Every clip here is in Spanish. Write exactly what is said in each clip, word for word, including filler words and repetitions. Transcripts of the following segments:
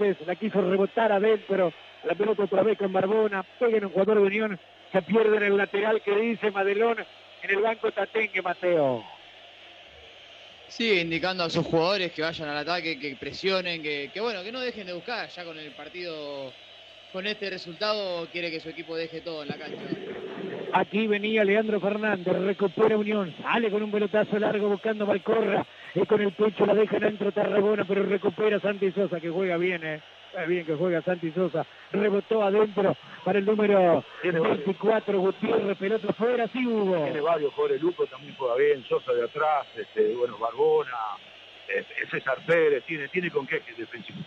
Fernández, la quiso rebotar adentro, la pelota otra vez con Barbona, pega en un jugador de Unión, se pierde en el lateral que dice Madelón, en el banco Tatengue, Mateo. Sigue indicando a sus jugadores que vayan al ataque, que presionen, que, que bueno, que no dejen de buscar. Ya con el partido, con este resultado, quiere que su equipo deje todo en la cancha. Aquí venía Leandro Fernández, recupera Unión, sale con un pelotazo largo buscando Valcorra, y con el pecho la deja dentro Tarragona, pero recupera Santi Sosa, que juega bien, eh. Está bien que juega Santi Sosa, rebotó adentro para el número veinticuatro, Gutiérrez, pelota afuera, sí hubo. Tiene varios jugadores, Luco también juega bien, Sosa de atrás, este, bueno, Barbona, eh, César Pérez, tiene, tiene con qué defensivo.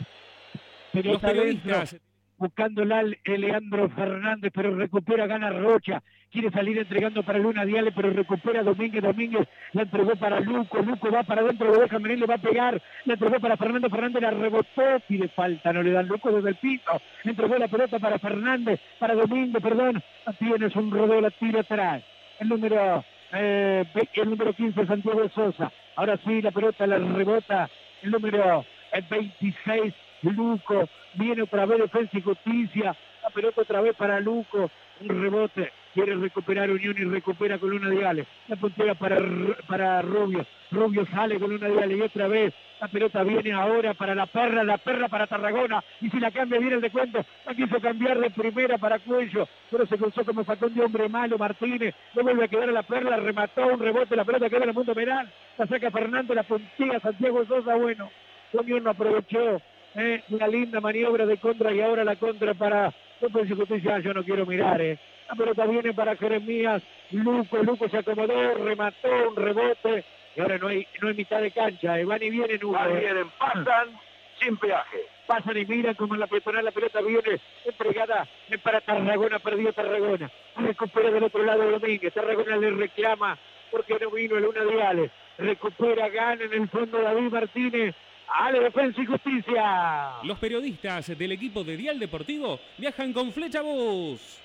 Pelota adentro, buscándola el Leandro Fernández, pero recupera, gana Rocha, quiere salir entregando para Luna Diale, pero recupera Domínguez, Domínguez la entregó para Luco, Luco va para adentro, lo deja venir, le va a pegar, la entregó para Fernando, Fernández la rebotó, pide falta, no le dan Luco desde el piso, entregó la pelota para Fernández, para Domínguez, perdón, tienes un rodeo, la tira atrás, el número, eh, el número quince, Santiago Sosa, ahora sí, la pelota la rebota, el número veintiséis, Luco, viene otra vez Defensa y Justicia, la pelota otra vez para Luco, un rebote, quiere recuperar Unión y recupera con Luna Diale, la puntera para, para Rubio, Rubio sale con Luna Diale y otra vez, la pelota viene ahora para la perra, la perra para Tarragona, y si la cambia viene el descuento, la quiso cambiar de primera para Cuello, pero se cruzó como facón de hombre malo Martínez, no vuelve a quedar a la perla, remató un rebote, la pelota queda en el mundo penal, la saca Fernando, la puntera Santiago Sosa, bueno, Unión no aprovechó, Eh, una linda maniobra de contra y ahora la contra para Defensa y Justicia. Yo no quiero mirar, eh. La pelota viene para Jeremías, Luco, Luco se acomodó, remató un rebote y ahora no hay, no hay mitad de cancha, eh. Van y vienen, Hugo. Van y vienen, pasan sin peaje. Pasan y miran como en la peatonal la pelota viene entregada para Tarragona, perdió Tarragona. Recupera del otro lado Domínguez, Tarragona le reclama porque no vino el Luna Diale. Recupera, gana en el fondo David Martínez. ¡Ale, Defensa y Justicia! Los periodistas del equipo de Dial Deportivo viajan con Flecha Bus.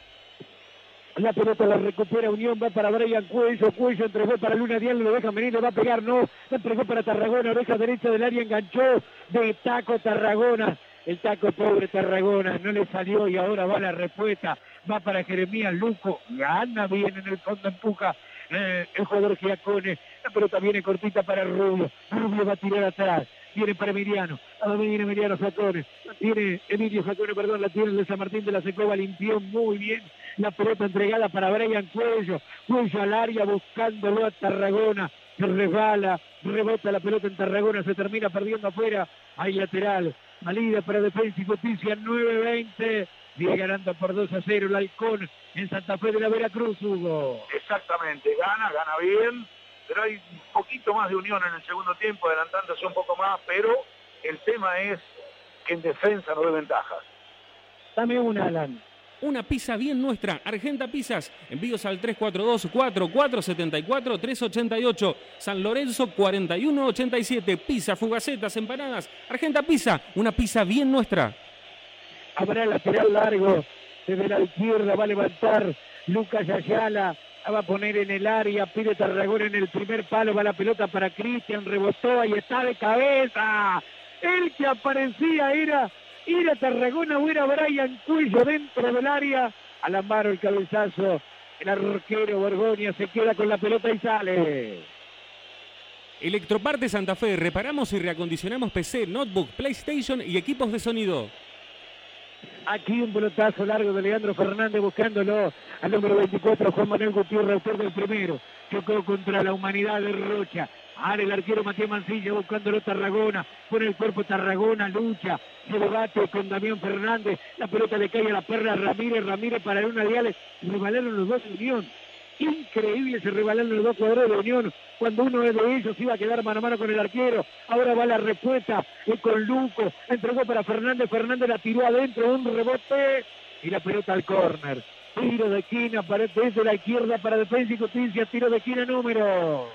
La pelota la recupera Unión, va para Brian Cuello, Cuello entregó para Luna Dial, lo deja venir, le va a pegar, no, la entregó para Tarragona, oreja derecha del área, enganchó de taco Tarragona, el taco pobre Tarragona, no le salió y ahora va la respuesta, va para Jeremías Luco, gana bien en el fondo, empuja eh, el jugador Giacone, la pelota viene cortita para Rubio, Rubio va a tirar atrás, viene para Emiliano, a donde viene Emiliano Jacone, tiene Emilio Jacone, perdón, la tiene el de San Martín de la Secova, limpió muy bien la pelota entregada para Brian Cuello, Cuello al área buscándolo a Tarragona, se resbala, rebota la pelota en Tarragona, se termina perdiendo afuera, hay lateral, salida para Defensa y Justicia, nueve veinte, sigue ganando por dos a cero el Halcón en Santa Fe de la Veracruz, Hugo. Exactamente, gana, gana bien, pero hay un poquito más de Unión en el segundo tiempo, adelantándose un poco más, pero el tema es que en defensa no ve ventajas. Dame una, Alan. Una pizza bien nuestra, Argenta Pizzas, envíos al tres cuatro dos, cuatro cuatro siete cuatro, tres ocho ocho, San Lorenzo cuarenta y uno ochenta y siete, pizza, fugacetas, empanadas, Argenta Pizza, una pizza bien nuestra. Habrá lateral largo, desde la izquierda va a levantar Lucas Ayala, la va a poner en el área, pide Tarragona en el primer palo, va la pelota para Cristian, rebotó, ahí está de cabeza, el que aparecía era... Era Tarragona o era Brian Cuello dentro del área. Al amparo el cabezazo. El arquero Borgoña se queda con la pelota y sale. Electroparte Santa Fe. Reparamos y reacondicionamos P C, notebook, PlayStation y equipos de sonido. Aquí un pelotazo largo de Leandro Fernández buscándolo al número veinticuatro, Juan Manuel Gutiérrez, autor del primero. Chocó contra la humanidad de Rocha. Ahora el arquero Matías Mancilla buscándolo Tarragona, pone el cuerpo Tarragona, lucha, se debate con Damián Fernández, la pelota le cae a la perra Ramírez, Ramírez para Luna Diales, rebalaron los dos de Unión, increíble se rebalaron los dos jugadores de Unión, cuando uno de ellos iba a quedar mano a mano con el arquero, ahora va la respuesta y con Luco, entregó para Fernández, Fernández la tiró adentro, un rebote y la pelota al córner, tiro de esquina para, desde la izquierda para Defensa y Justicia, tiro de esquina número...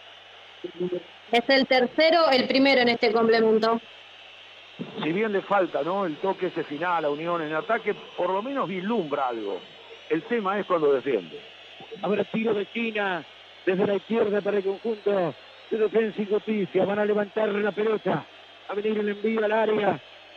Es el tercero, el primero en este complemento. Si bien le falta, ¿no?, el toque ese final a Unión en ataque, por lo menos vislumbra algo. El tema es cuando defiende. Ahora tiro de esquina desde la izquierda para el conjunto de Defensa y Justicia. Van a levantar la pelota, a venir el envío al área.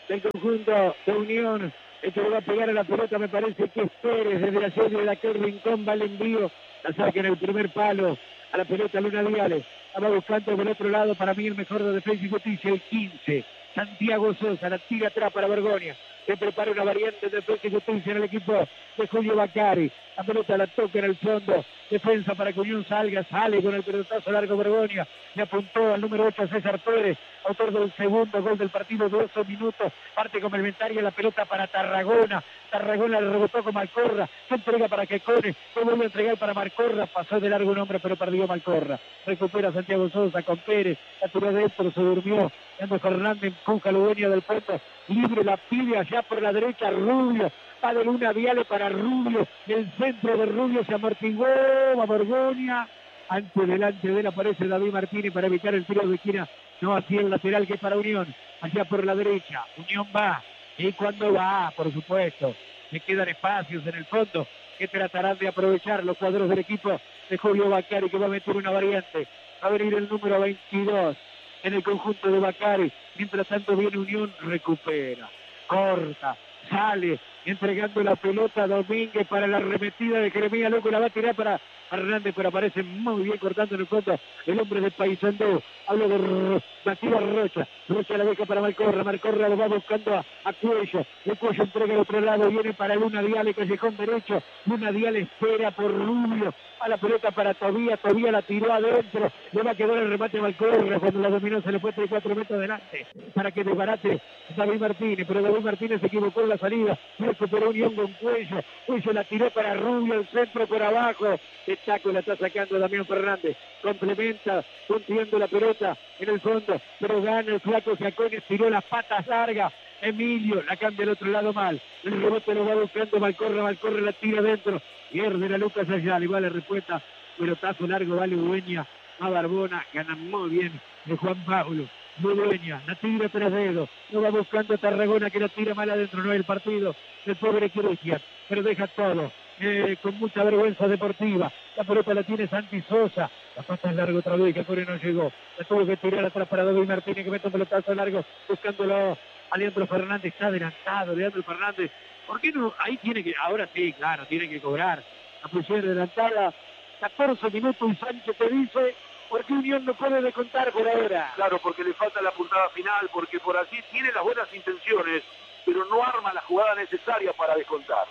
del conjunto de Unión. El que le va a pegar a la pelota me parece que es Pérez, desde la serie de aquel rincón va el envío, la saca en el primer palo a la pelota Luna Viales. Va buscando del otro lado, para mí el mejor de Defensa y Justicia, el quince, Santiago Sosa, la tira atrás para Bergonia. Se prepara una variante de Defensa y Justicia en el equipo de Julio Bacari. La pelota la toca en el fondo. Defensa para que Unión salga, sale con el pelotazo largo Bergonia. Le apuntó al número ocho César Pérez, autor del segundo gol del partido, doce minutos. Parte complementaria, la pelota para Tarragona. Tarragona le rebotó con Malcorra. Se entrega para Quecone. Se vuelve a entregar para Malcorra. Pasó de largo un hombre, pero perdió Malcorra. Recupera Santiago Sosa con Pérez. La tiró adentro, se durmió. Leandro Fernández empuja a dueño del puerto. Libre la pide allá por la derecha Rubio. Va de Luna Viale para Rubio. El centro de Rubio se amortiguó. Va Borgoña. Antes delante de él aparece David Martínez para evitar el tiro de esquina. No hacia el lateral que es para Unión. Allá por la derecha. Unión va. Y cuando va, por supuesto. Le quedan espacios en el fondo que tratarán de aprovechar los cuadros del equipo de Julio Bacari, que va a meter una variante. Va a venir el número veintidós en el conjunto de Bacari. Mientras tanto viene Unión, recupera, corta, sale, entregando la pelota a Domínguez para la arremetida de Jeremías Loco, la va a tirar para Hernández, pero aparece muy bien cortando en el fondo el hombre de Paysandú. Hablo de Matías Rocha. Rocha la deja para Malcorra. Malcorra lo va buscando a, a Cuello. El Cuello entrega al otro lado. Viene para Luna Diale, callejón derecho. Luna Diale espera por Rubio. A la pelota para Tobía. Tobía la tiró adentro. Le va a quedar el remate a Malcorra. Cuando la dominó se le fue tres cuatro metros adelante para que desbarate David Martínez. Pero David Martínez se equivocó en la salida. Recuperó Unión con Cuello. Cuello la tiró para Rubio. El centro por abajo. El taco la está sacando Damián Fernández. Complementa, contiendo la pelota en el fondo, pero gana el flaco Giacone, tiró las patas largas. Emilio la cambia al otro lado mal. El rebote lo va buscando Malcorra, Malcorra la tira adentro. Pierde la Lucas Ayala, igual la respuesta. Pelotazo largo, vale Udueña. A Barbona, gana muy bien de Juan Pablo. Udueña, la tira tras dedo. Lo va buscando Tarragona, que la tira mal adentro, no es el partido. El pobre Cristian, pero deja todo. Eh, con mucha vergüenza deportiva. La pelota la tiene Santi Sosa. La pata es largo otra vez, que Core no llegó. La tuvo que tirar atrás para David Martínez, que mete un pelotazo largo buscándolo a Leandro Fernández. Está adelantado Leandro Fernández. ¿Por qué no? Ahí tiene que, ahora sí, claro, tiene que cobrar. La posición adelantada, catorce minutos y Sánchez te dice, ¿por qué Unión no puede descontar por ahora? Claro, porque le falta la puntada final, porque por allí tiene las buenas intenciones, pero no arma la jugada necesaria para descontar.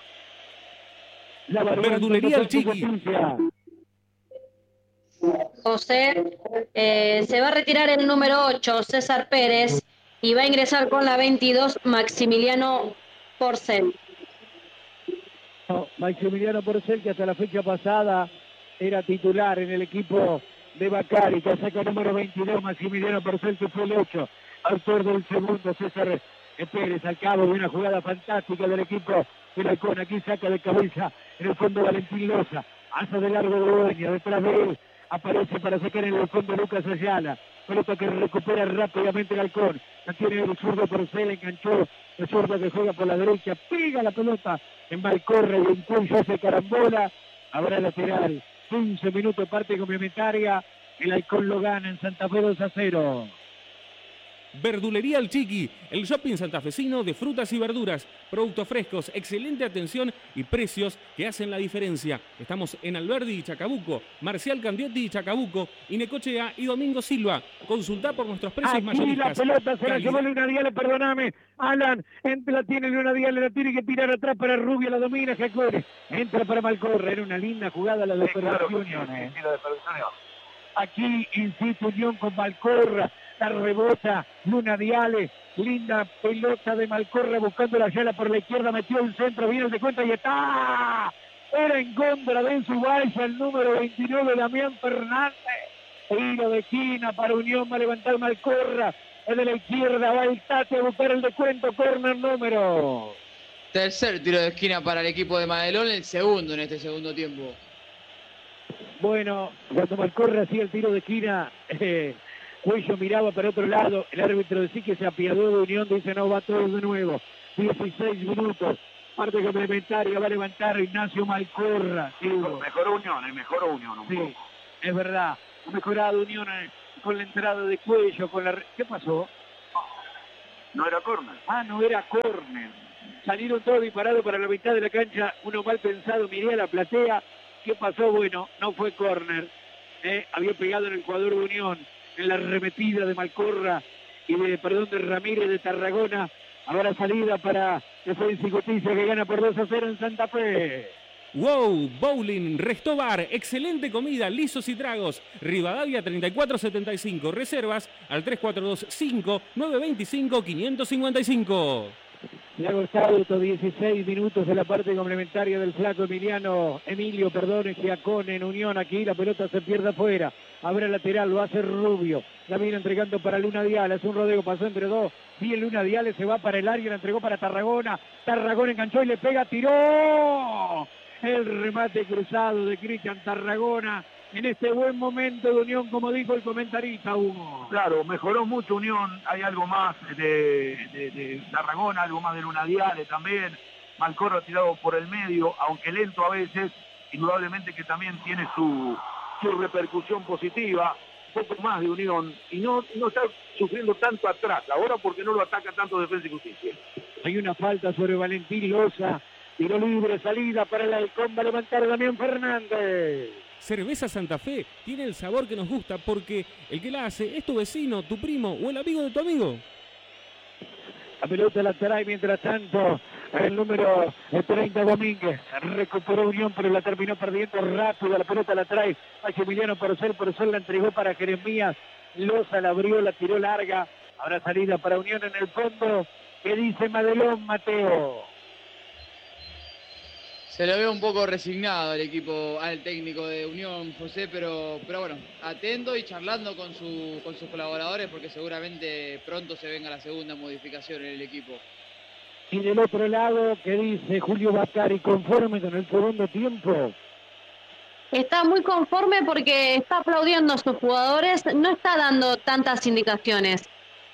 La Verdulería El Chiqui. José, eh, se va a retirar el número ocho, César Pérez, y va a ingresar con la veintidós, Maximiliano Porcel. No, Maximiliano Porcel, que hasta la fecha pasada era titular en el equipo de Bacari, que saca el número veintidós, Maximiliano Porcel, que fue el ocho, autor del segundo, César Pérez, al cabo de una jugada fantástica del equipo del Halcón. Aquí saca de cabeza en el fondo Valentín Loza, hace de largo de Dueña, detrás de él aparece para sacar en el fondo Lucas Ayala, pelota que recupera rápidamente el Halcón, la tiene el zurdo Porcel, enganchó el zurdo que juega por la derecha, pega la pelota en Malcorra y en Cuyo hace carambola, habrá lateral, quince minutos parte complementaria, el Halcón lo gana en Santa Fe dos a cero. Verdulería El Chiqui, el shopping santafesino de frutas y verduras, productos frescos, excelente atención y precios que hacen la diferencia. Estamos en Alberdi y Chacabuco, Marcial Candiotti y Chacabuco, y Necochea y Domingo Silva. Consulta por nuestros precios Aquí mayoristas. La pelota se la llevó Luna Diale, perdóname, Alan, entra, la tiene Luna Diale, la tiene que tirar atrás para Rubio, la domina Giacone, entra para Malcorra, era una linda jugada la de Sí, claro, Unión. sí, Eh. sí, la desperdició. Aquí insiste Unión con Malcorra, la rebota Luna Diale, linda pelota de Malcorra buscando la Ayala por la izquierda, metió el centro, viene el de cuenta y está. Era en contra de su balsa el número veintinueve, Damián Fernández. Tiro de esquina para Unión, va a levantar Malcorra. El de la izquierda va el Tate a buscar el descuento, corner número. Tercer tiro de esquina para el equipo de Madelón, el segundo en este segundo tiempo. Bueno, cuando Malcorra hacía el tiro de esquina, eh, Cuello miraba para otro lado, el árbitro decía que se apiadó de Unión, dice no, va todo de nuevo. dieciséis minutos, parte complementaria, va a levantar Ignacio Malcorra. Sí, Mejoró Unión, eh, mejoró Unión un sí, poco. es verdad, ha mejorado Unión eh, con la entrada de Cuello, con la... ¿Qué pasó? No era córner. Ah, no era córner. Salieron todos disparados para la mitad de la cancha, uno mal pensado, miré a la platea. ¿Qué pasó? Bueno, no fue córner. Eh, había pegado en el jugador de Unión, en la arremetida de Malcorra y de, perdón, de Ramírez de Tarragona. Ahora salida para Defensa y Justicia, que gana por dos a cero en Santa Fe. Wow, Bowling, Restobar, excelente comida, lisos y tragos. Rivadavia treinta y cuatro setenta y cinco, reservas al tres cuatro dos cinco nueve dos cinco cinco cinco cinco. Le ha costado estos dieciséis minutos de la parte complementaria del flaco Emiliano, Emilio, perdón, Giacone en Unión. Aquí la pelota se pierde afuera. Abre lateral, lo hace Rubio. La viene entregando para Luna Dial. Es un rodeo, pasó entre dos. Bien Luna Dial, se va para el área, la entregó para Tarragona. Tarragona enganchó y le pega, tiró. El remate cruzado de Cristian Tarragona. En este buen momento de Unión, como dijo el comentarista, Hugo. Claro, mejoró mucho Unión, hay algo más de, de, de Tarragona, algo más de Luna Diale también. Malcorra tirado por el medio, aunque lento a veces, indudablemente que también tiene su, su repercusión positiva. Un poco más de Unión, y no, no está sufriendo tanto atrás, ahora porque no lo ataca tanto Defensa y Justicia. Hay una falta sobre Valentín Loza, tiro libre, salida para el Halcón, va a levantar Damián Fernández. Cerveza Santa Fe tiene el sabor que nos gusta porque el que la hace es tu vecino, tu primo o el amigo de tu amigo. La pelota la trae mientras tanto el número treinta Domínguez. Recuperó Unión pero la terminó perdiendo rápido. La pelota la trae Maximiliano Porcel. Porcel la entregó para Jeremías. Loza la abrió, la tiró larga. Ahora salida para Unión en el fondo. ¿Qué dice Madelón, Mateo? Se lo ve un poco resignado al equipo, al técnico de Unión, José, pero, pero bueno, atento y charlando con, su, con sus colaboradores porque seguramente pronto se venga la segunda modificación en el equipo. Y del otro lado, ¿qué dice Julio Bacari? ¿Conforme con el segundo tiempo? Está muy conforme porque está aplaudiendo a sus jugadores, no está dando tantas indicaciones.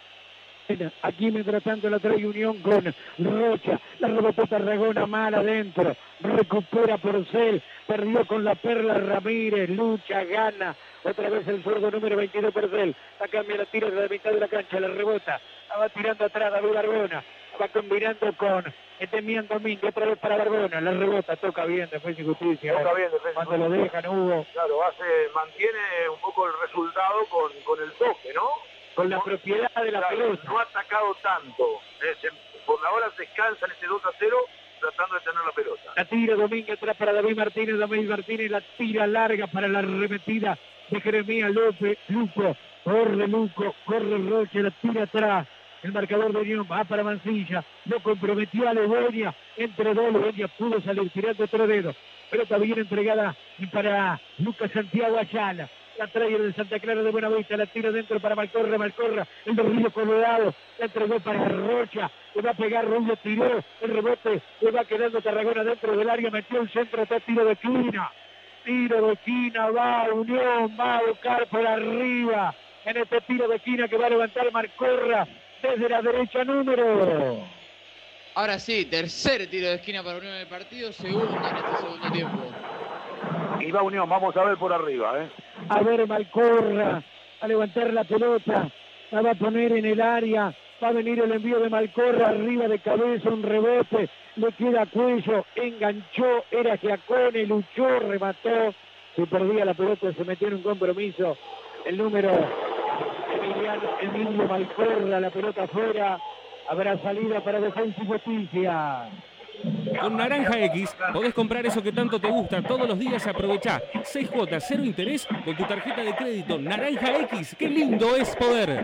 Aquí mientras tanto la trae Unión con Rocha, la rebotó Tarragona mal adentro, recupera Porcel, perdió con la Perla Ramírez, lucha, gana, otra vez el zurdo número veintidós Porcel, la cambia, la tira de la mitad de la cancha, la rebota, la va tirando atrás David Barbona, va combinando con Etemián Domingo, otra vez para Barbona, la rebota, toca bien Defensa y Justicia, toca bien Defensa cuando lo dejan Hugo. Claro, hace, mantiene un poco el resultado con, con el toque, ¿no? Con la propiedad de la claro, pelota. No ha atacado tanto. Eh, se, por la hora se descansa en este dos a cero tratando de tener la pelota. La tira Domínguez atrás para David Martínez. David Martínez la tira larga para la arremetida de Jeremías López. Luco, corre Luco, corre Roche, la tira atrás. El marcador de Unión va para Mancilla. Lo comprometió a Legoña. Entre dos, Legoña pudo salir tirando otro dedo. Pelota bien entregada para Lucas Santiago Ayala. La trae de Santa Clara de Buenavista, la tira dentro para Malcorra, Malcorra, el de Río Colorado, la entregó para Rocha, le va a pegar Rubio, tiró, el rebote, le va quedando Tarragona dentro del área, metió el centro, está tiro de esquina, tiro de esquina, va Unión, va a buscar por arriba, en este tiro de esquina que va a levantar Malcorra, desde la derecha número. Ahora sí, tercer tiro de esquina para Unión en el partido, segundo en este segundo tiempo. Y va Unión, vamos a ver por arriba, ¿eh? A ver Malcorra, a levantar la pelota, la va a poner en el área, va a venir el envío de Malcorra, arriba de cabeza, un rebote, le queda cuello, enganchó, era Giacone, luchó, remató, se perdía la pelota, se metió en un compromiso, el número Emiliano, Emilio Malcorra, la pelota afuera, habrá salida para Defensa y Justicia. Con Naranja X podés comprar eso que tanto te gusta todos los días. Aprovechá seis cuotas, cero interés con tu tarjeta de crédito Naranja X. ¡Qué lindo es poder!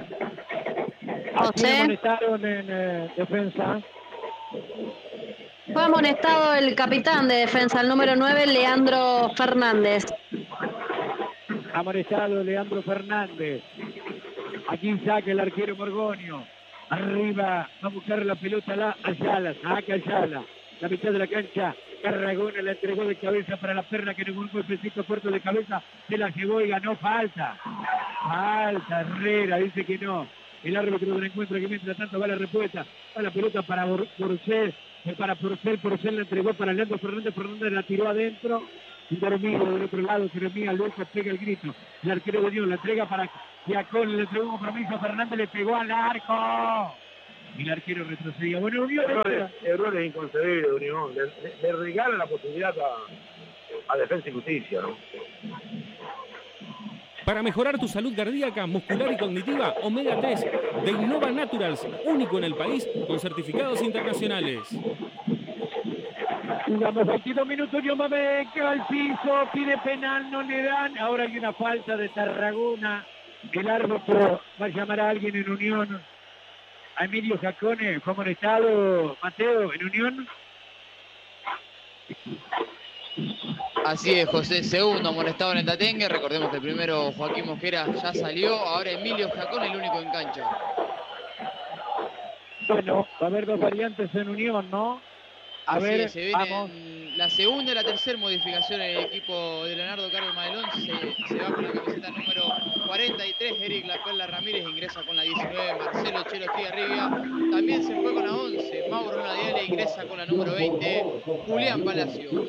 ¿A quién amonestaron en eh, Defensa? Fue amonestado el capitán de Defensa, el número nueve, Leandro Fernández. Amonestado Leandro Fernández. Aquí saca el arquero Morgonio. Arriba va a buscar la pelota la Ayala, saca Ayala. La mitad de la cancha, Tarragona la entregó de cabeza para la Perla, que en un golpecito fuerte de cabeza se la llevó y ganó falta. Falta, Herrera, dice que no. El árbitro del encuentro que mientras tanto va la respuesta. Va la pelota para Porcel, para Porcel, Porcel la entregó para Leandro Fernández, Fernández la tiró adentro. Y dormido del otro lado, Jeremías López pega el grito. El arquero de Dios la entrega para Giacone, le entregó un compromiso a Fernández, le pegó al arco. y el arquero retrocedía. Bueno, Unión... Errores, errores inconcebibles de Unión. Le, le, le regala la posibilidad a, a Defensa y Justicia, ¿no? Para mejorar tu salud cardíaca, muscular y cognitiva, Omega tres de Innova Naturals, único en el país con certificados internacionales. Jugamos veintidós minutos, Yomabeca al piso, pide penal, no le dan. Ahora hay una falta de Tarragona. El árbitro va a llamar a alguien en Unión. A Emilio Jacone, fue amonestado, Mateo, en Unión. Así es, José, segundo amonestado en el Tatengue. Recordemos que el primero, Joaquín Mosquera, ya salió. Ahora Emilio Jacone, el único en cancha. Bueno, va a haber dos variantes en Unión, ¿no? A Así ver, es, se viene vamos. la segunda y la tercera modificación en el equipo de Leonardo Carlos Madelón. Se, se va con la camiseta número cuarenta y tres, Eric La Perla Ramírez, ingresa con la diecinueve, Marcelo Chelo Estigarribia. También se fue con la once, Mauro Nadiale, ingresa con la número veinte, Julián Palacios.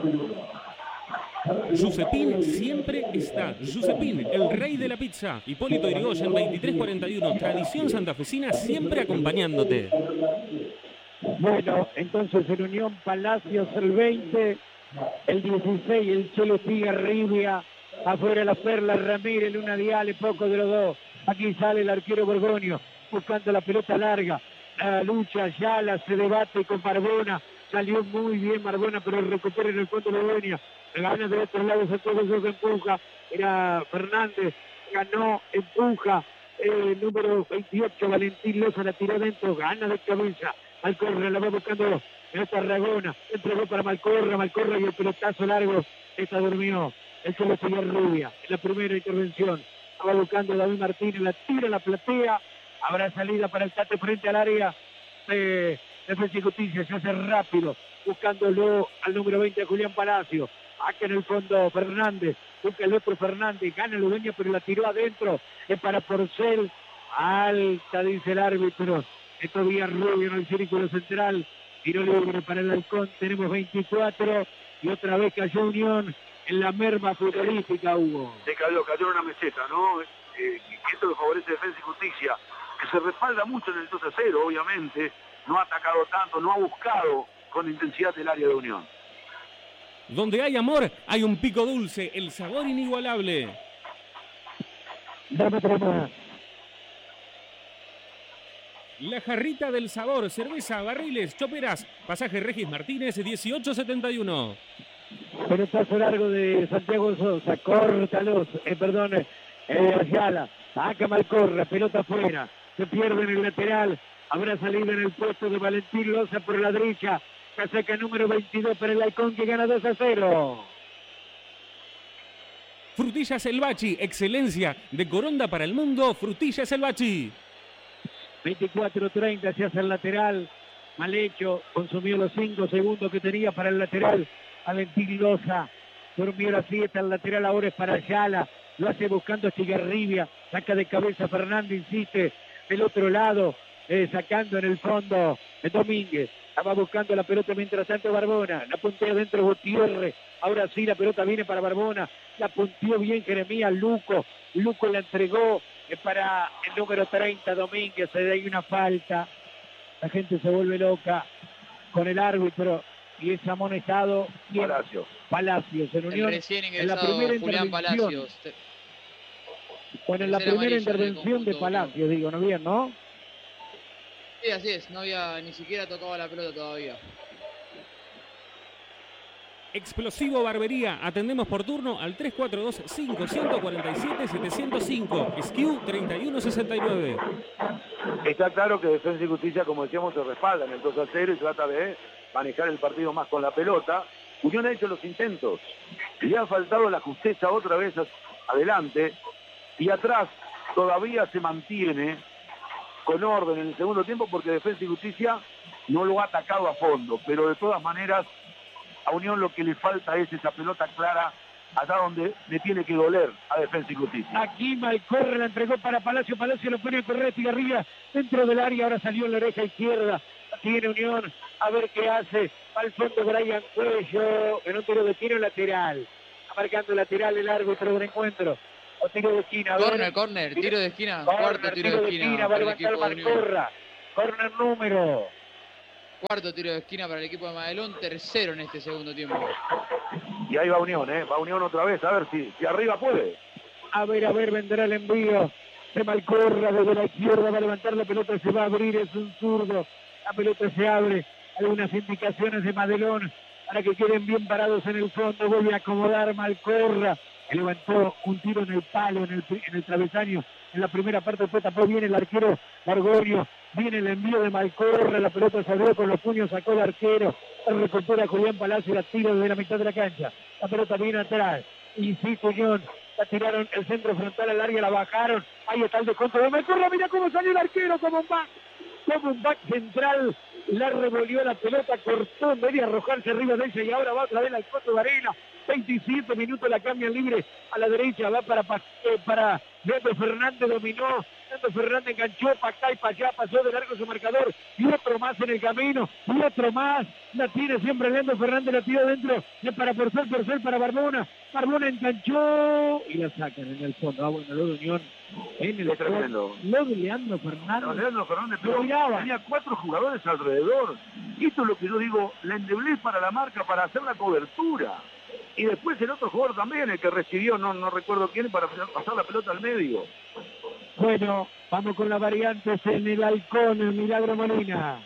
Giuseppín siempre está. Giuseppín, el rey de la pizza. Hipólito Yrigoyen, veintitrés cuarenta y uno. Tradición santafesina siempre acompañándote. Bueno, entonces en Unión Palacios el veinte, el dieciséis, el Chelo Estigarribia, afuera La Perla Ramírez, Luna Diale, poco de los dos. Aquí sale el arquero Borgonio, buscando la pelota larga. La lucha, Ayala se debate con Barbona. Salió muy bien Barbona, pero recupera en el fondo Borgonia. Gana de otro lado, se todo eso que empuja. Era Fernández, ganó, empuja. Eh, número veintiocho, Valentín Loza la tiró dentro, gana de cabeza. Malcorra la va buscando en Tarragona, entregó para Malcorra, Malcorra y el pelotazo largo, esta durmió, el Chelo Estigarribia en la primera intervención, va buscando David Martínez, la tira, la platea, habrá salida para el Tate frente al área de Defensa y Justicia, se hace rápido, buscándolo al número veinte de Julián Palacio, acá en el fondo Fernández, busca el otro Fernández, gana el Udeña pero la tiró adentro, es para Porcel, alta dice el árbitro. Esto Villarrubio en el círculo central, tiro libre para el Halcón, tenemos veinticuatro y otra vez cayó Unión en la merma futbolística, Hugo. Se cayó, cayó en una meseta, ¿no? Eh, eso le favorece Defensa y Justicia, que se respalda mucho en el dos a cero, obviamente, no ha atacado tanto, no ha buscado con intensidad el área de Unión. Donde hay amor, hay un pico dulce, el sabor inigualable. Dame otra más. La jarrita del sabor, cerveza, barriles, choperas, pasaje Regis Martínez, dieciocho setenta y uno. Pelotazo largo de Santiago Sosa, córtalos, eh, perdón, eh, Ayala, saca Malcorra, pelota afuera, se pierde en el lateral, habrá salido en el puesto de Valentín Loza por la derecha, casaca número veintidós para el Halcón que gana dos a cero. Frutillas El Bachi, excelencia de Coronda para el mundo, Frutillas El Bachi. veinticuatro treinta se hace el lateral, mal hecho, consumió los cinco segundos que tenía para el lateral, Valentín Loza, durmió la siesta, el lateral ahora es para Ayala, lo hace buscando Estigarribia, saca de cabeza Fernández, insiste, del otro lado, eh, sacando en el fondo eh, Domínguez, estaba buscando la pelota mientras tanto Barbona, la puntea dentro Gutiérrez, ahora sí la pelota viene para Barbona, la punteó bien Jeremías, Luco, Luco la entregó, para el número treinta, Domínguez, se da ahí una falta, la gente se vuelve loca con el árbitro y es amonestado Palacios. Palacios en Unión. El recién en la ingresado primera Julián intervención. Palacios. Bueno, en la Tercera primera amarilla del intervención de conjunto Palacios, digo, ¿no bien, no? Sí, así es, no había ni siquiera tocado la pelota todavía. Explosivo Barbería, atendemos por turno al tres cuatro dos, cinco cuatro siete, siete cero cinco, S K U treinta y uno sesenta y nueve. Está claro que Defensa y Justicia, como decíamos, se respalda en el dos a cero y trata de manejar el partido más con la pelota. Unión ha hecho los intentos, le ha faltado la justeza otra vez adelante y atrás todavía se mantiene con orden en el segundo tiempo porque Defensa y Justicia no lo ha atacado a fondo, pero de todas maneras a Unión lo que le falta es esa pelota clara allá donde le tiene que doler a Defensa y Justicia. Aquí Malcorra la entregó para Palacio, Palacio lo pone a correr Estigarribia dentro del área, ahora salió en la oreja izquierda, tiene Unión, a ver qué hace, al fondo Brian Cuello, en un tiro de tiro lateral, marcando lateral el árbitro del encuentro, o tiro de esquina, a ver. Corner, corner, tiro de esquina, Corner, cuarto tiro, tiro de esquina, va a levantar Malcorra, Corner número. Cuarto tiro de esquina para el equipo de Madelón, tercero en este segundo tiempo. Y ahí va Unión, ¿eh? Va Unión otra vez, a ver si, si arriba puede. A ver, a ver, vendrá el envío de Malcorra desde la izquierda, va a levantar la pelota, se va a abrir, es un zurdo. La pelota se abre, algunas indicaciones de Madelón para que queden bien parados en el fondo, vuelve a acomodar Malcorra. Levantó un tiro en el palo, en el, en el travesaño, en la primera parte, después tapó bien el arquero Margorio, viene el envío de Malcorra, la pelota salió con los puños, sacó el arquero, recupera Julián Palacio, la tira desde la mitad de la cancha, la pelota viene atrás, insiste Unión, la tiraron el centro frontal al área, la bajaron, ahí está el descuento de Malcorra, mira cómo salió el arquero, como un back, como un back central, la revolvió la pelota, cortó en vez de arrojarse arriba de ella y ahora va otra vez al costo de arena. veintisiete minutos, la cambian libre a la derecha, va para, eh, para Leandro Fernández, dominó, Leandro Fernández enganchó para acá y para allá, pasó de largo su marcador, y otro más en el camino, y otro más, la tiene siempre Leandro Fernández, la tira dentro, es para Porcel, Porcel para Barbona, Barbona enganchó, y la sacan en el fondo, ah bueno, lo de Unión, en el tremendo. Lo de Leandro Fernández, no, Leandro Fernández pero tenía cuatro jugadores alrededor, y esto es lo que yo digo, la endeblez para la marca, para hacer la cobertura. Y después el otro jugador también, el que recibió, no, no recuerdo quién, para pasar la pelota al medio. Bueno, vamos con las variantes en el Halcón, el Milagro Molina.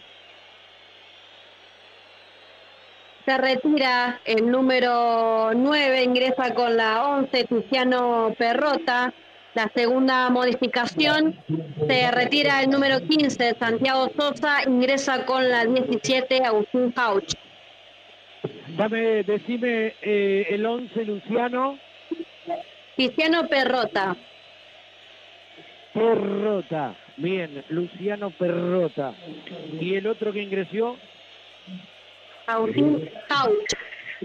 Se retira el número nueve, ingresa con la once, Tiziano Perrota. La segunda modificación, se retira el número quince, Santiago Sosa, ingresa con la diecisiete, Agustín Hauch. Dame, decime eh, el once, Luciano. Tiziano Perrota. Perrota, bien, Luciano Perrota. ¿Y el otro que ingresó? Agustín Hauch.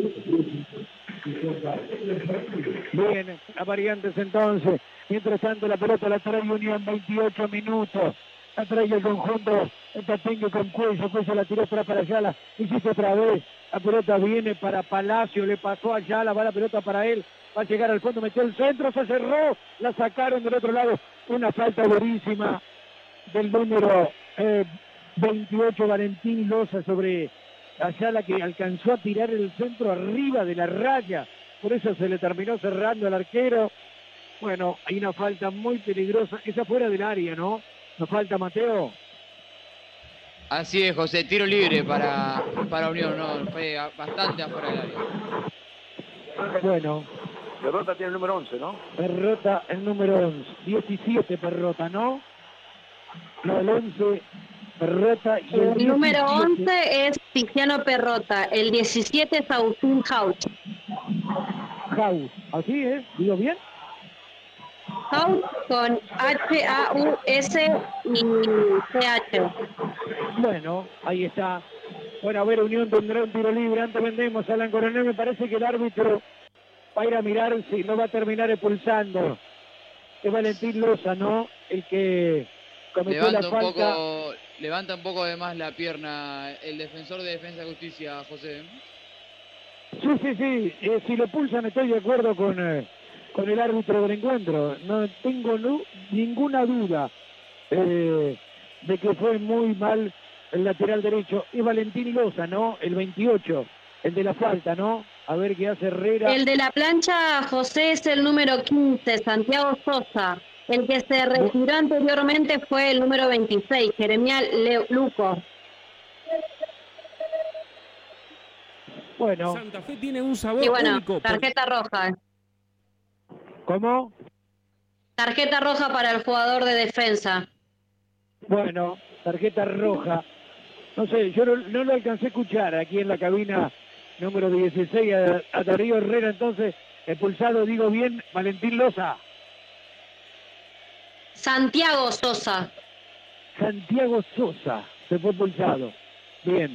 Bien, las variantes entonces. Mientras tanto la pelota la trae Unión, veintiocho minutos. La trae el conjunto, el Tatengue con Cuello, Cuello la tiró atrás para Ayala, hiciste otra vez. La pelota viene para Palacio, le pasó a Ayala, va la pelota para él, va a llegar al fondo, metió el centro, se cerró, la sacaron del otro lado. Una falta durísima del número eh, veintiocho, Valentín Loza, sobre Ayala, que alcanzó a tirar el centro arriba de la raya, por eso se le terminó cerrando al arquero. Bueno, hay una falta muy peligrosa, esa fuera del área, ¿no? Nos falta Mateo. Así es, José, tiro libre para, para Unión, no, fue bastante afuera del área. Bueno. Perrota tiene el número once, ¿no? Perrota el número once. diecisiete Perrota, ¿no? No, el once Perrota y el, el número once es Tiziano Perrota, el diecisiete es Agustín Hauch. Hauch, ¿así es? ¿Digo bien? Hauch con H A U S y C H. Bueno, ahí está. Bueno, a ver, Unión tendrá un tiro libre. Antes vendemos a Alan Coronel. Me parece que el árbitro va a ir a mirar si no va a terminar expulsando. Es Valentín Loza, ¿no? El que cometió levanta la un falta. Poco, levanta un poco de más la pierna el defensor de Defensa y Justicia, José. Sí, sí, sí. Eh, si lo expulsan estoy de acuerdo con, eh, con el árbitro del encuentro. No tengo no, ninguna duda eh, de que fue muy mal el lateral derecho. Es Valentín Loza, ¿no? El veintiocho, el de la falta, ¿no? A ver qué hace Herrera. El de la plancha, José, es el número quince, Santiago Sosa. El que se retiró anteriormente fue el número veintiséis, Jeremías Luco. Bueno. Santa Fe tiene un sabor y bueno, único. tarjeta roja. ¿Cómo? Tarjeta roja para el jugador de defensa. Bueno, tarjeta roja. No sé, yo no, no lo alcancé a escuchar aquí en la cabina número dieciséis a, a Darío Herrera, entonces, expulsado, digo bien, Valentín Loza. Santiago Sosa. Santiago Sosa se fue expulsado. Bien.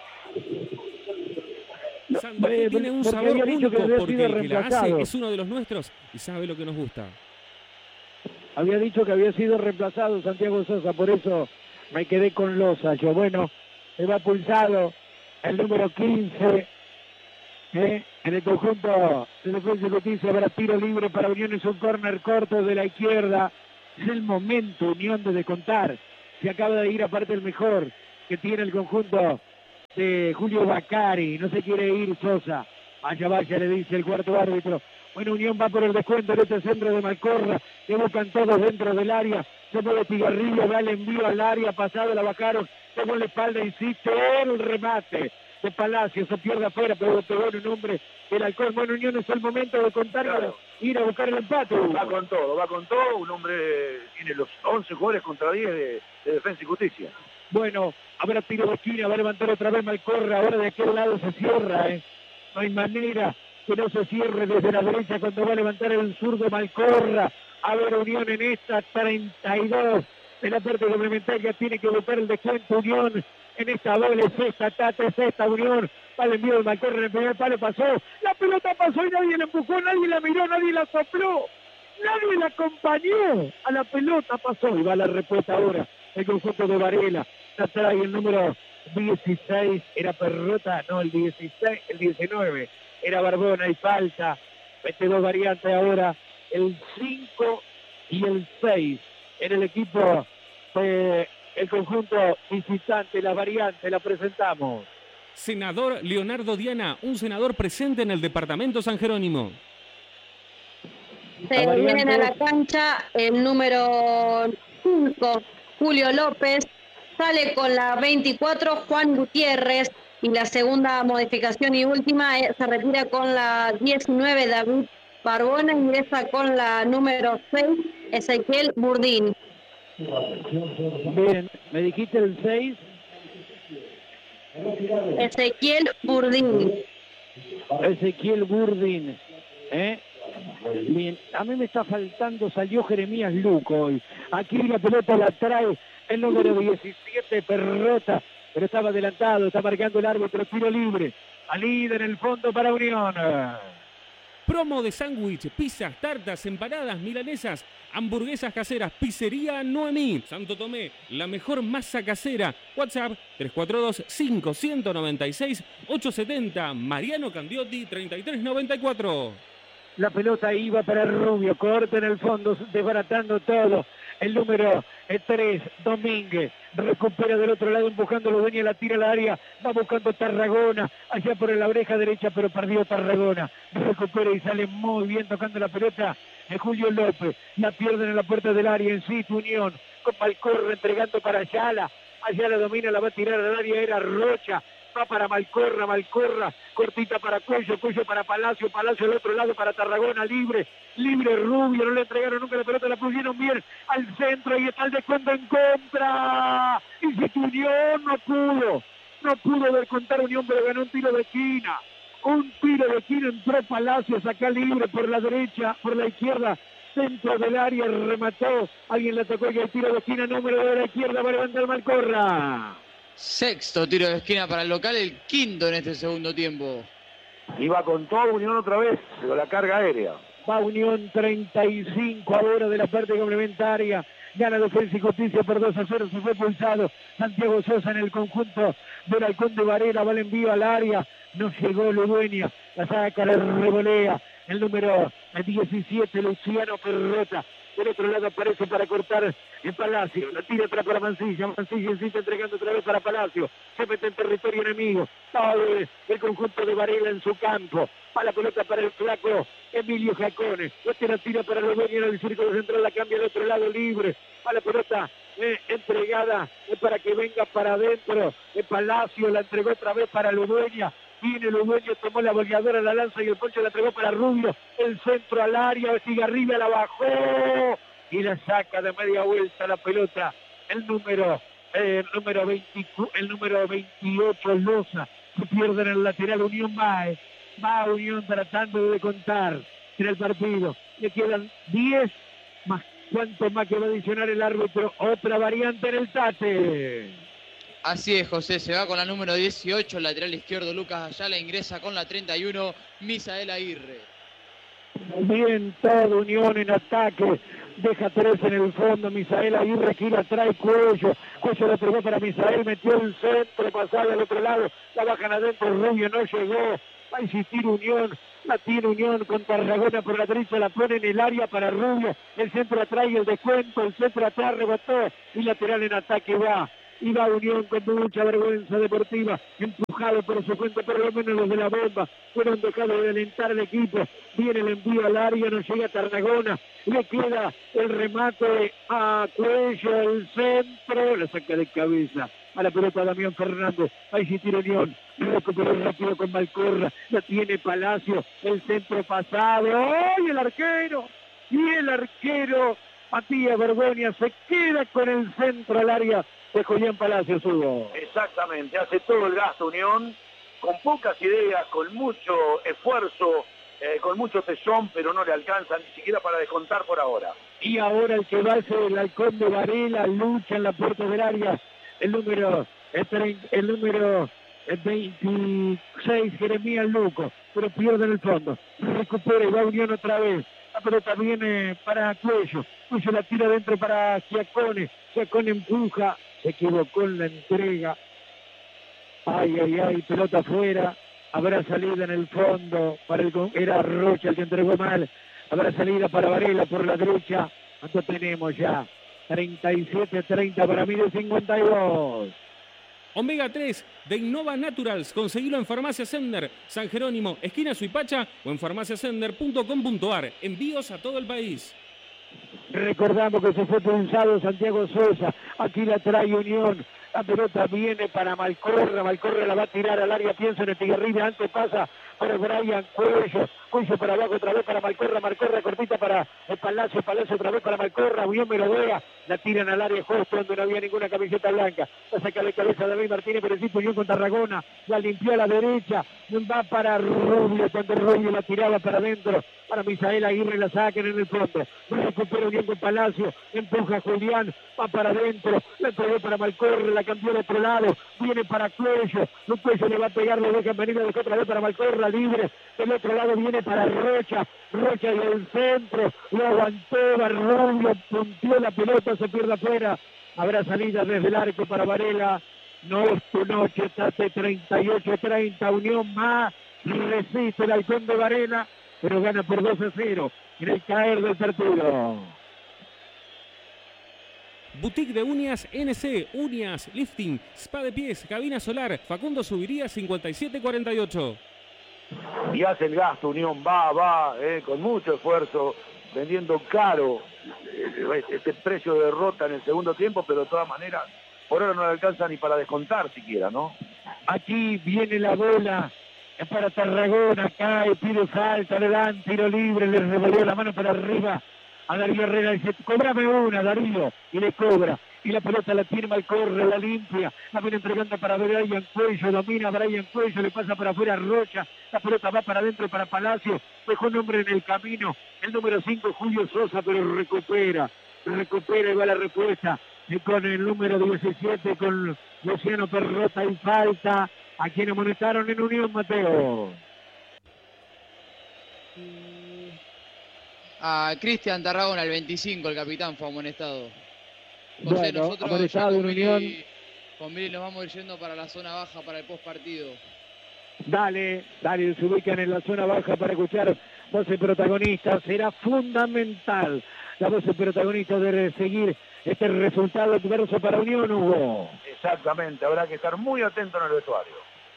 Santa Fe eh, tiene un porque sabor había dicho único que había porque sido el que la reemplazado. hace es uno de los nuestros y sabe lo que nos gusta. Había dicho que había sido reemplazado Santiago Sosa, por eso me quedé con Loza. Yo, bueno, se va expulsado el número quince. ¿eh? En el conjunto de Defensa y Justicia habrá tiro libre para Unión, es un córner corto de la izquierda. Es el momento, Unión, de descontar. Se acaba de ir aparte el mejor que tiene el conjunto de Julio Bacari. No se quiere ir Sosa. Vaya, vaya, le dice el cuarto árbitro. Bueno, Unión va por el descuento en este centro de Malcorra. Que buscan todos dentro del área. Se mueve Tigarrillo, da el envío al área. Pasado, la bajaron. Pegó la espalda, insiste. El remate de Palacio. Se pierde afuera, pero pegó en un hombre. El Halcón. Bueno, Unión es el momento de contar. Claro. Ir a buscar el empate. Va con todo, va con todo. Un hombre tiene los once goles contra diez de, de Defensa y Justicia. Bueno, habrá tiro de esquina, va a levantar otra vez Malcorra. Ahora de aquel lado se cierra, ¿eh? No hay manera que no se cierre desde la derecha cuando va a levantar el zurdo Malcorra. A ver, Unión en esta treinta y dos de la parte complementaria tiene que buscar el descuento. Unión en esta doble sexta, tate sexta, Unión. Para el envío de Malcorra en el primer palo, pasó. La pelota pasó y nadie la empujó, nadie la miró, nadie la sopló. Nadie la acompañó. A la pelota pasó y va la respuesta ahora. El conjunto de Varela. Atrás el número dieciséis era Perrota, no, el dieciséis, el diecinueve era Barbona y falta. Mete dos variantes ahora, el cinco y el seis. En el equipo del conjunto visitante, la variante la presentamos. Senador Leonardo Diana, un senador presente en el departamento San Jerónimo. Se viene a la cancha el número cinco, Julio López. Sale con la veinticuatro Juan Gutiérrez y la segunda modificación y última eh, se retira con la diecinueve David Barbona, ingresa con la número seis Ezequiel Burdín. Bien, me dijiste el seis. Ezequiel Burdín. Ezequiel Burdín. ¿Eh? Bien, a mí me está faltando, salió Jeremías Luco hoy. Aquí la pelota la trae el número diecisiete, Perrota, pero estaba adelantado, está marcando el árbitro, tiro libre. Alida en el fondo para Unión. Promo de sándwich, pizzas, tartas, empanadas, milanesas, hamburguesas caseras, pizzería Noemí, Santo Tomé, la mejor masa casera. WhatsApp tres cuatro dos, cinco nueve seis, ocho siete cero, Mariano Candiotti treinta y tres noventa y cuatro. La pelota iba para Rubio, corta en el fondo, desbaratando todo. El número tres, Domínguez, recupera del otro lado, empujando los dueños, la tira al área, va buscando Tarragona, allá por la oreja derecha, pero perdió Tarragona. Recupera y sale muy bien tocando la pelota de Julio López. La pierden en la puerta del área, en sí, Unión, con Malcorra entregando para Ayala. Ayala domina, la va a tirar al área, era Rocha. Va para Malcorra, Malcorra, cortita para Cuello, Cuello para Palacio, Palacio al otro lado para Tarragona, libre, libre Rubio, no le entregaron nunca la pelota, la pusieron bien al centro y está el descuento en contra. Y si Unión no pudo, no pudo descontar Unión, pero ganó un tiro de esquina. Un tiro de esquina, entró Palacios acá libre por la derecha, por la izquierda, centro del área, remató, alguien le tocó y el tiro de esquina, número de la izquierda, va a levantar Malcorra. Sexto tiro de esquina para el local, el quinto en este segundo tiempo. Y va con todo Unión otra vez, con la carga aérea. Va Unión treinta y cinco ahora de la parte complementaria. Gana Defensa y Justicia por dos a cero, se fue pulsado Santiago Sosa en el conjunto del Halcón de Varela, va el envío al área, no llegó Ludueña, la saca, la revolea, el número diecisiete, Luciano Perrota. Del otro lado aparece para cortar en Palacio. La tira atrás para Mancilla. Mancilla insiste entregando otra vez para Palacio. Se mete en territorio enemigo. Todo el conjunto de Varela en su campo. Va la pelota para el flaco Emilio Jacone. Este la tira para los dueños del círculo central. La cambia del otro lado libre. Va la pelota eh, entregada eh, para que venga para adentro. De Palacio la entregó otra vez para Ludueña. Viene Ludueña, tomó la boleadora, la lanza y el poncho la entregó para Rubio. El centro al área, Cigarribia la bajó y la saca de media vuelta la pelota. El número, eh, el número veinticuatro, el número veintiocho, Loza. Se pierde en el lateral. Unión va, eh. va Unión tratando de contar en el partido. Le quedan diez más. ¿Cuánto más que va a adicionar el árbitro? Otra variante en el tate. Así es, José, se va con la número dieciocho, lateral izquierdo Lucas Ayala, ingresa con la treinta y uno, Misael Aguirre. Bien, todo Unión en ataque, deja tres en el fondo, Misael Aguirre gira, trae Cuello, Cuello lo pegó para Misael, metió el centro, pasaba al otro lado, la bajan adentro, Rubio no llegó, va a insistir Unión, la tiene Unión con Tarragona por la derecha, la pone en el área para Rubio, el centro atrás y el descuento, el centro atrás rebotó y lateral en ataque va. Y va Unión con mucha vergüenza deportiva, empujado por su cuenta, por lo menos los de la bomba, fueron dejados de alentar al equipo, viene el envío al área, no llega Tarragona, le queda el remate a Cuello, el centro, la saca de cabeza a la pelota Damián Fernández, ahí sí tira Unión, recuperó rápido con Malcorra, la tiene Palacio, el centro pasado, ¡ay, el arquero! Y el arquero Matías Bergonia se queda con el centro al área de Julián Palacios, Hugo. Exactamente, hace todo el gasto Unión, con pocas ideas, con mucho esfuerzo, eh, con mucho tesón, pero no le alcanza ni siquiera para descontar por ahora. Y ahora el que va a ser el halcón de Varela, lucha en la puerta del área, el número, el, el número veintiséis, Jeremías Luco, pero pierde en el fondo, recupera y va Unión otra vez. La pelota viene para Cuello, Cuello la tira dentro para Giacone, Giacone empuja, se equivocó en la entrega, ay, ay, ay, pelota afuera, habrá salida en el fondo, para el, era Rocha el que entregó mal, habrá salida para Varela por la derecha, ¿cuánto tenemos ya? treinta y siete treinta para mí de cincuenta y dos. Omega tres de Innova Naturals. Conseguilo en Farmacia Sender, San Jerónimo, esquina Suipacha o en farmacia sender punto com punto ar. Envíos a todo el país. Recordamos que se fue pulsado Santiago Sosa. Aquí la trae Unión. La pelota viene para Malcorra. Malcorra la va a tirar al área. Piensa en Estigarribia. Antes pasa para Brian Cuello. Cuello para abajo otra vez para Malcorra. Malcorra cortita para el Palacio. Palacio otra vez para Malcorra. Unión Melodea. La tiran al área justo donde no había ninguna camiseta blanca. La saca de cabeza David Martínez. Pero sí Unión con Tarragona. La limpió a la derecha. Va para Rubio. Cuando Rubio la tiraba para adentro. Para Misael Aguirre la sacan en el fondo. Recupera Unión con Palacio. Empuja Julián. Va para adentro. La entregó para Malcorra. La cambió de otro lado. Viene para Cuello. El Cuello le va a pegar. Lo dejan venir. Lo dejó otra vez para Malcorra. Libre. Del otro lado viene para Rocha. Rocha y el centro. Lo aguantó. Rubio puntió la pelota. Se pierde afuera. Habrá salida desde el arco para Varela. No es tu noche. Tate treinta y ocho treinta. Unión más. Resiste el halcón de Varela. Pero gana por dos a cero en el caer del partido. Boutique de uñas N C, uñas, lifting, spa de pies, cabina solar, Facundo Subiría cincuenta y siete cuarenta y ocho. Y hace el gasto Unión, va, va, eh, con mucho esfuerzo, vendiendo caro eh, este precio de derrota en el segundo tiempo, pero de todas maneras, por ahora no le alcanza ni para descontar siquiera, ¿no? Aquí viene la bola. Es para Tarragona, cae, pide falta, le dan tiro libre, le revolvió la mano para arriba a Darío Herrera, dice, cóbrame una, Darío, y le cobra, y la pelota la tiene Malcorra, la limpia, la viene entregando para Brian Cuello, domina Brian Cuello, le pasa para afuera Rocha, la pelota va para adentro para Palacio, dejó un hombre en el camino, el número cinco, Julio Sosa, pero recupera, recupera y va la respuesta, y con el número diecisiete, con Luciano Perrota y falta. ¿A quién amonestaron en Unión, Mateo? A Cristian Tarragona, el veinticinco, el capitán, fue amonestado. José, bueno, nosotros amonestado en Unión. Con Billy nos vamos a ir yendo para la zona baja para el post partido. Dale, dale, se ubican en la zona baja para escuchar voces protagonistas. Será fundamental la voz protagonista de seguir este resultado adverso para Unión, Hugo. Exactamente, habrá que estar muy atento en el vestuario.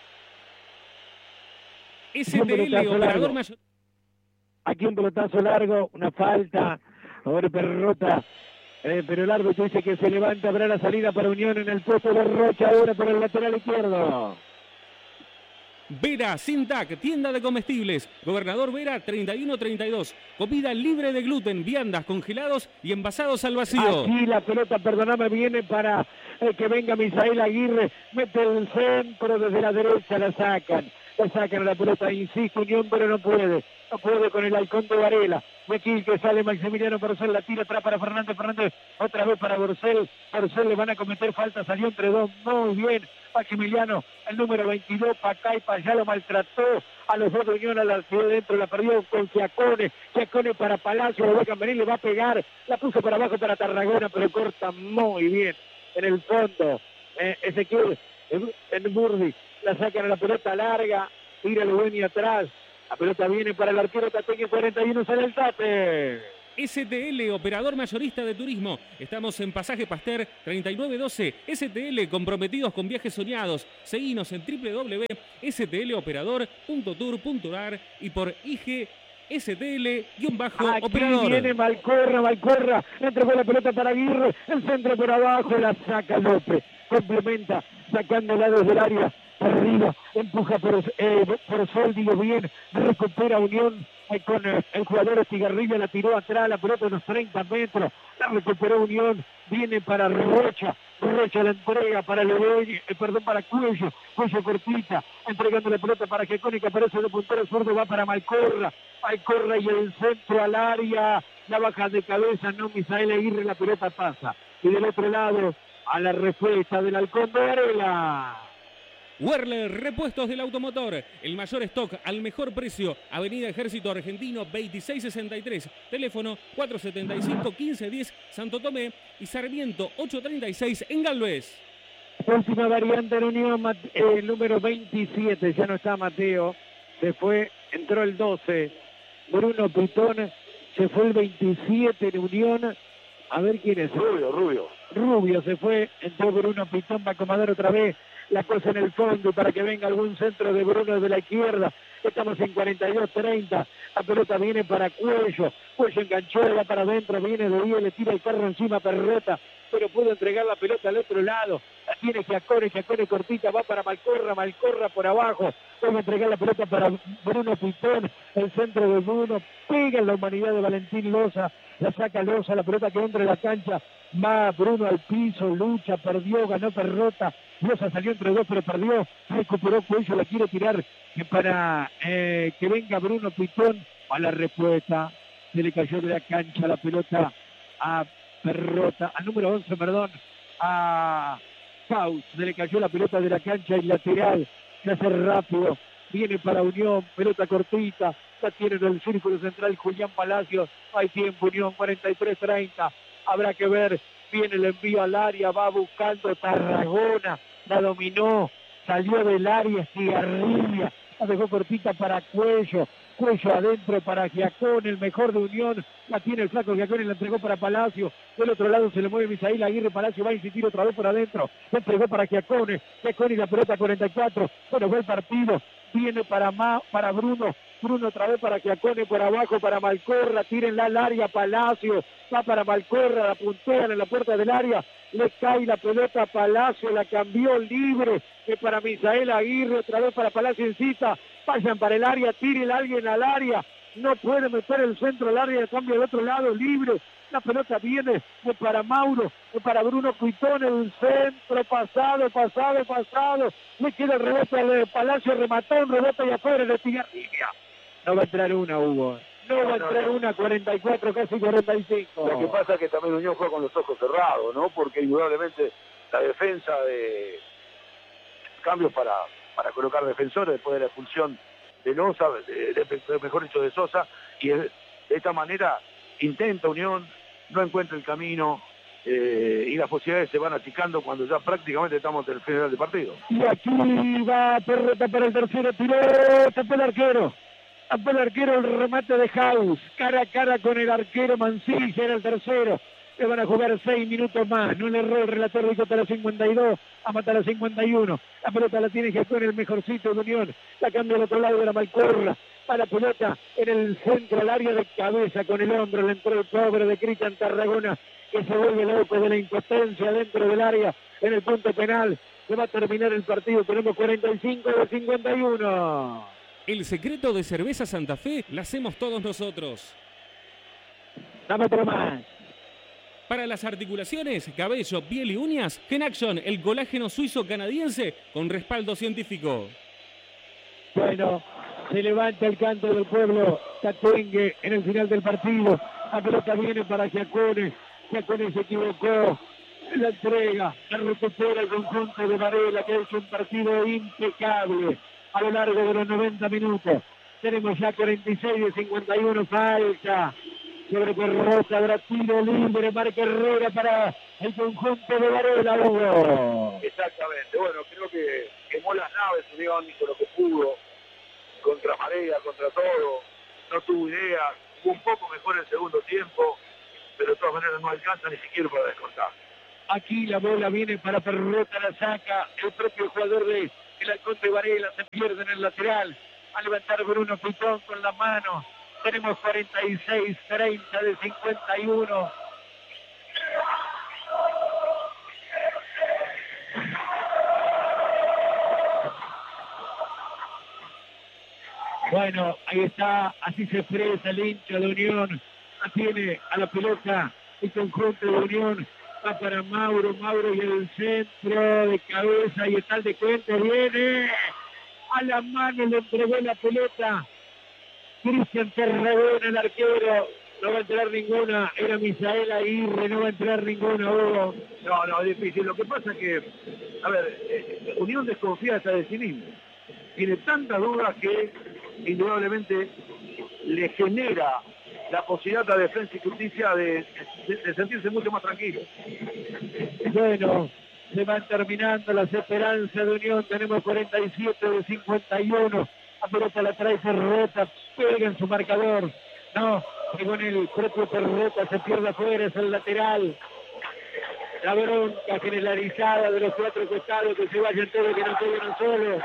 S T L, operador mayor. Aquí un pelotazo largo, una falta, ahora Perrota, eh, pero el árbitro dice que se levanta, habrá la salida para Unión en el puesto de Rocha, ahora por el lateral izquierdo. Vera, Sintac, tienda de comestibles. Gobernador Vera, treinta y uno treinta y dos. Comida libre de gluten, viandas, congelados y envasados al vacío. Aquí la pelota, perdóname, viene para eh, que venga Misael Aguirre. Mete el centro desde la derecha, la sacan. Le sacan la pelota, insiste Unión, pero no puede. No puede con el halcón de Varela. De aquí que sale Maximiliano Borcel, la tira atrás para Fernández. Fernández otra vez para Borcel. Borcel le van a cometer falta, salió entre dos. Muy bien. Maximiliano, el número veintidós, para acá y para allá lo maltrató. A los dos de Unión, a la ciudad dentro, la perdió con Giacone. Giacone para Palacio, lo dejan venir, le va a pegar. La puso para abajo para Tarragona, pero corta muy bien en el fondo. Eh, Ezequiel en, en Burdi. La sacan a la pelota larga, tira Lubeni atrás, la pelota viene para el arquero Tateque, cuarenta y uno, sale el Tate. S T L, operador mayorista de turismo. Estamos en Pasaje Pasteur treinta y nueve doce. S T L, comprometidos con viajes soñados. Seguinos en doble u doble u doble u punto s t l operador punto tour punto a r y por I G S T L-operador. Aquí viene Malcorra, Malcorra, entregó la pelota para Aguirre, el centro por abajo, la saca López, complementa, sacándola desde el área, arriba, empuja por, eh, por Sol, digo bien, recupera Unión eh, con eh, el jugador Estigarribia, la tiró atrás, la pelota de unos treinta metros, la recuperó Unión, viene para Rocha, Rocha la entrega para Leveño, eh, perdón, para Cuello, Cuello cortita, entregando la pelota para Giacone, que aparece de puntero zurdo, va para Malcorra, Malcorra y el centro al área, la baja de cabeza, no Misael Aguirre, la pelota pasa, y del otro lado, a la respuesta del halcón de Varela. Werler, repuestos del automotor, el mayor stock al mejor precio, Avenida Ejército Argentino veintiséis sesenta y tres, teléfono cuatro setenta y cinco, quince diez, Santo Tomé y Sarmiento ocho treinta y seis en Galvez. Última variante en Unión, el número veintisiete, ya no está Mateo, se fue, entró el doce, Bruno Pitón, se fue el veintisiete en Unión, a ver quién es. Rubio, Rubio. Rubio se fue, entró Bruno Pitón, va a acomodar otra vez la cosa en el fondo para que venga algún centro de Bruno de la izquierda. Estamos en cuarenta y dos treinta, la pelota viene para Cuello, Cuello enganchó, va para adentro, viene de ahí, le tira el carro encima Perrota, pero pudo entregar la pelota al otro lado, la tiene Giacone, Giacone cortita, va para Malcorra, Malcorra por abajo, puede entregar la pelota para Bruno Pitón, el centro de Bruno, pega en la humanidad de Valentín Loza, la saca Loza, la pelota que entra en la cancha, va Bruno al piso, lucha, perdió, ganó Perrota, Loza salió entre dos pero perdió, recuperó Cuello, la quiere tirar para eh, que venga Bruno Pitón, a la respuesta, se le cayó de la cancha la pelota a Perrota, al número once, perdón, a Caus, se le cayó la pelota de la cancha y lateral, se hace rápido, viene para Unión, pelota cortita, ya tiene en el círculo central Julián Palacios, hay tiempo Unión, cuarenta y tres treinta, habrá que ver, viene el envío al área, va buscando Tarragona, la dominó, salió del área, Estigarribia, la dejó cortita para Cuello, Cuello adentro para Giacone, el mejor de Unión, la tiene el flaco Giacone, la entregó para Palacio, del otro lado se le mueve Misael Aguirre, Palacio va a insistir otra vez por adentro, la entregó para Giacone, Giacone y la pelota cuarenta y cuatro, bueno, fue el partido, viene para Ma, para Bruno, Bruno otra vez para Giacone, por abajo para Malcorra, tírenla al área, Palacio, va para Malcorra, la puntean en la puerta del área, le cae la pelota a Palacio, la cambió libre, que para Misael Aguirre, otra vez para Palacio incita, vayan para el área, tiren a alguien al área, no puede meter el centro al área, el cambio del otro lado, libre, la pelota viene de para Mauro, de para Bruno Pitón, el centro, pasado, pasado, pasado, le queda el rebote al Palacio, remató un rebote y afuera de Estigarribia. No va a entrar una, Hugo. No va a entrar no, no. una, cuarenta y cuatro, casi cuarenta y cinco. Lo que pasa es que también Unión juega con los ojos cerrados, ¿no? Porque indudablemente la defensa de cambios para, para colocar defensores después de la expulsión de Loza, de, de, de, mejor dicho de Sosa, y de, de esta manera intenta Unión, no encuentra el camino, eh, y las posibilidades se van achicando cuando ya prácticamente estamos en el final del partido. Y aquí va Perrota para el tercero, tiró, tapó el arquero. Tapó el arquero, el remate de Haus, cara a cara con el arquero Mancilla, era el tercero. Le van a jugar seis minutos más, no le erró el relator, dijo hasta la cincuenta y dos, a matar a la cincuenta y uno. La pelota la tiene Giacone, el mejorcito de Unión, la cambia al otro lado de la Malcorra, para la pelota en el centro, al área de cabeza, con el hombro, le entró el pobre de Cristian Tarragona, que se vuelve loco de la impotencia dentro del área, en el punto penal. Se va a terminar el partido, tenemos cuarenta y cinco de cincuenta y uno. El secreto de Cerveza Santa Fe la hacemos todos nosotros. Dame otro más. Para las articulaciones, cabello, piel y uñas, Genaction, el colágeno suizo canadiense con respaldo científico. Bueno, se levanta el canto del pueblo Tacuengue en el final del partido. La pelota viene para Giacone. Giacone se equivocó. La entrega, la recupera el conjunto de Varela, que ha hecho un partido impecable a lo largo de los noventa minutos. Tenemos ya cuarenta y seis de cincuenta y uno, falta sobre Perrota, habrá tiro libre, marca Herrera para el conjunto de Varela, Hugo. Exactamente, bueno, creo que quemó las naves, Unión hizo lo que pudo, contra marea, contra todo, no tuvo idea, fue un poco mejor el segundo tiempo, pero de todas maneras no alcanza ni siquiera para descontar. Aquí la bola viene para Perrota, la saca el propio jugador de el Halcón de Varela, se pierde en el lateral, a levantar Bruno Pitón con la mano. Tenemos cuarenta y seis treinta de cincuenta y uno. Bueno, ahí está, así se expresa el hincha de Unión. Tiene a la pelota el conjunto de Unión. Va para Mauro, Mauro y el centro de cabeza y está el de cuenta, viene a la mano, le entregó la pelota Cristian Tarragona, el arquero, no va a entrar ninguna, era Misael Aguirre, no va a entrar ninguna, Hugo. No, no, es difícil, lo que pasa es que, a ver, eh, Unión desconfía hasta de sí mismo, tiene tantas dudas que indudablemente le genera la posibilidad a Defensa y Justicia de, de, de sentirse mucho más tranquilo. Bueno, se van terminando las esperanzas de Unión. Tenemos cuarenta y siete de cincuenta y uno. La pelota la trae Perrota, pega en su marcador. No, pegó en el propio Perrota, se pierde afuera, es el lateral. La bronca generalizada de los cuatro costados, que se vayan todos, que no peguen un solo.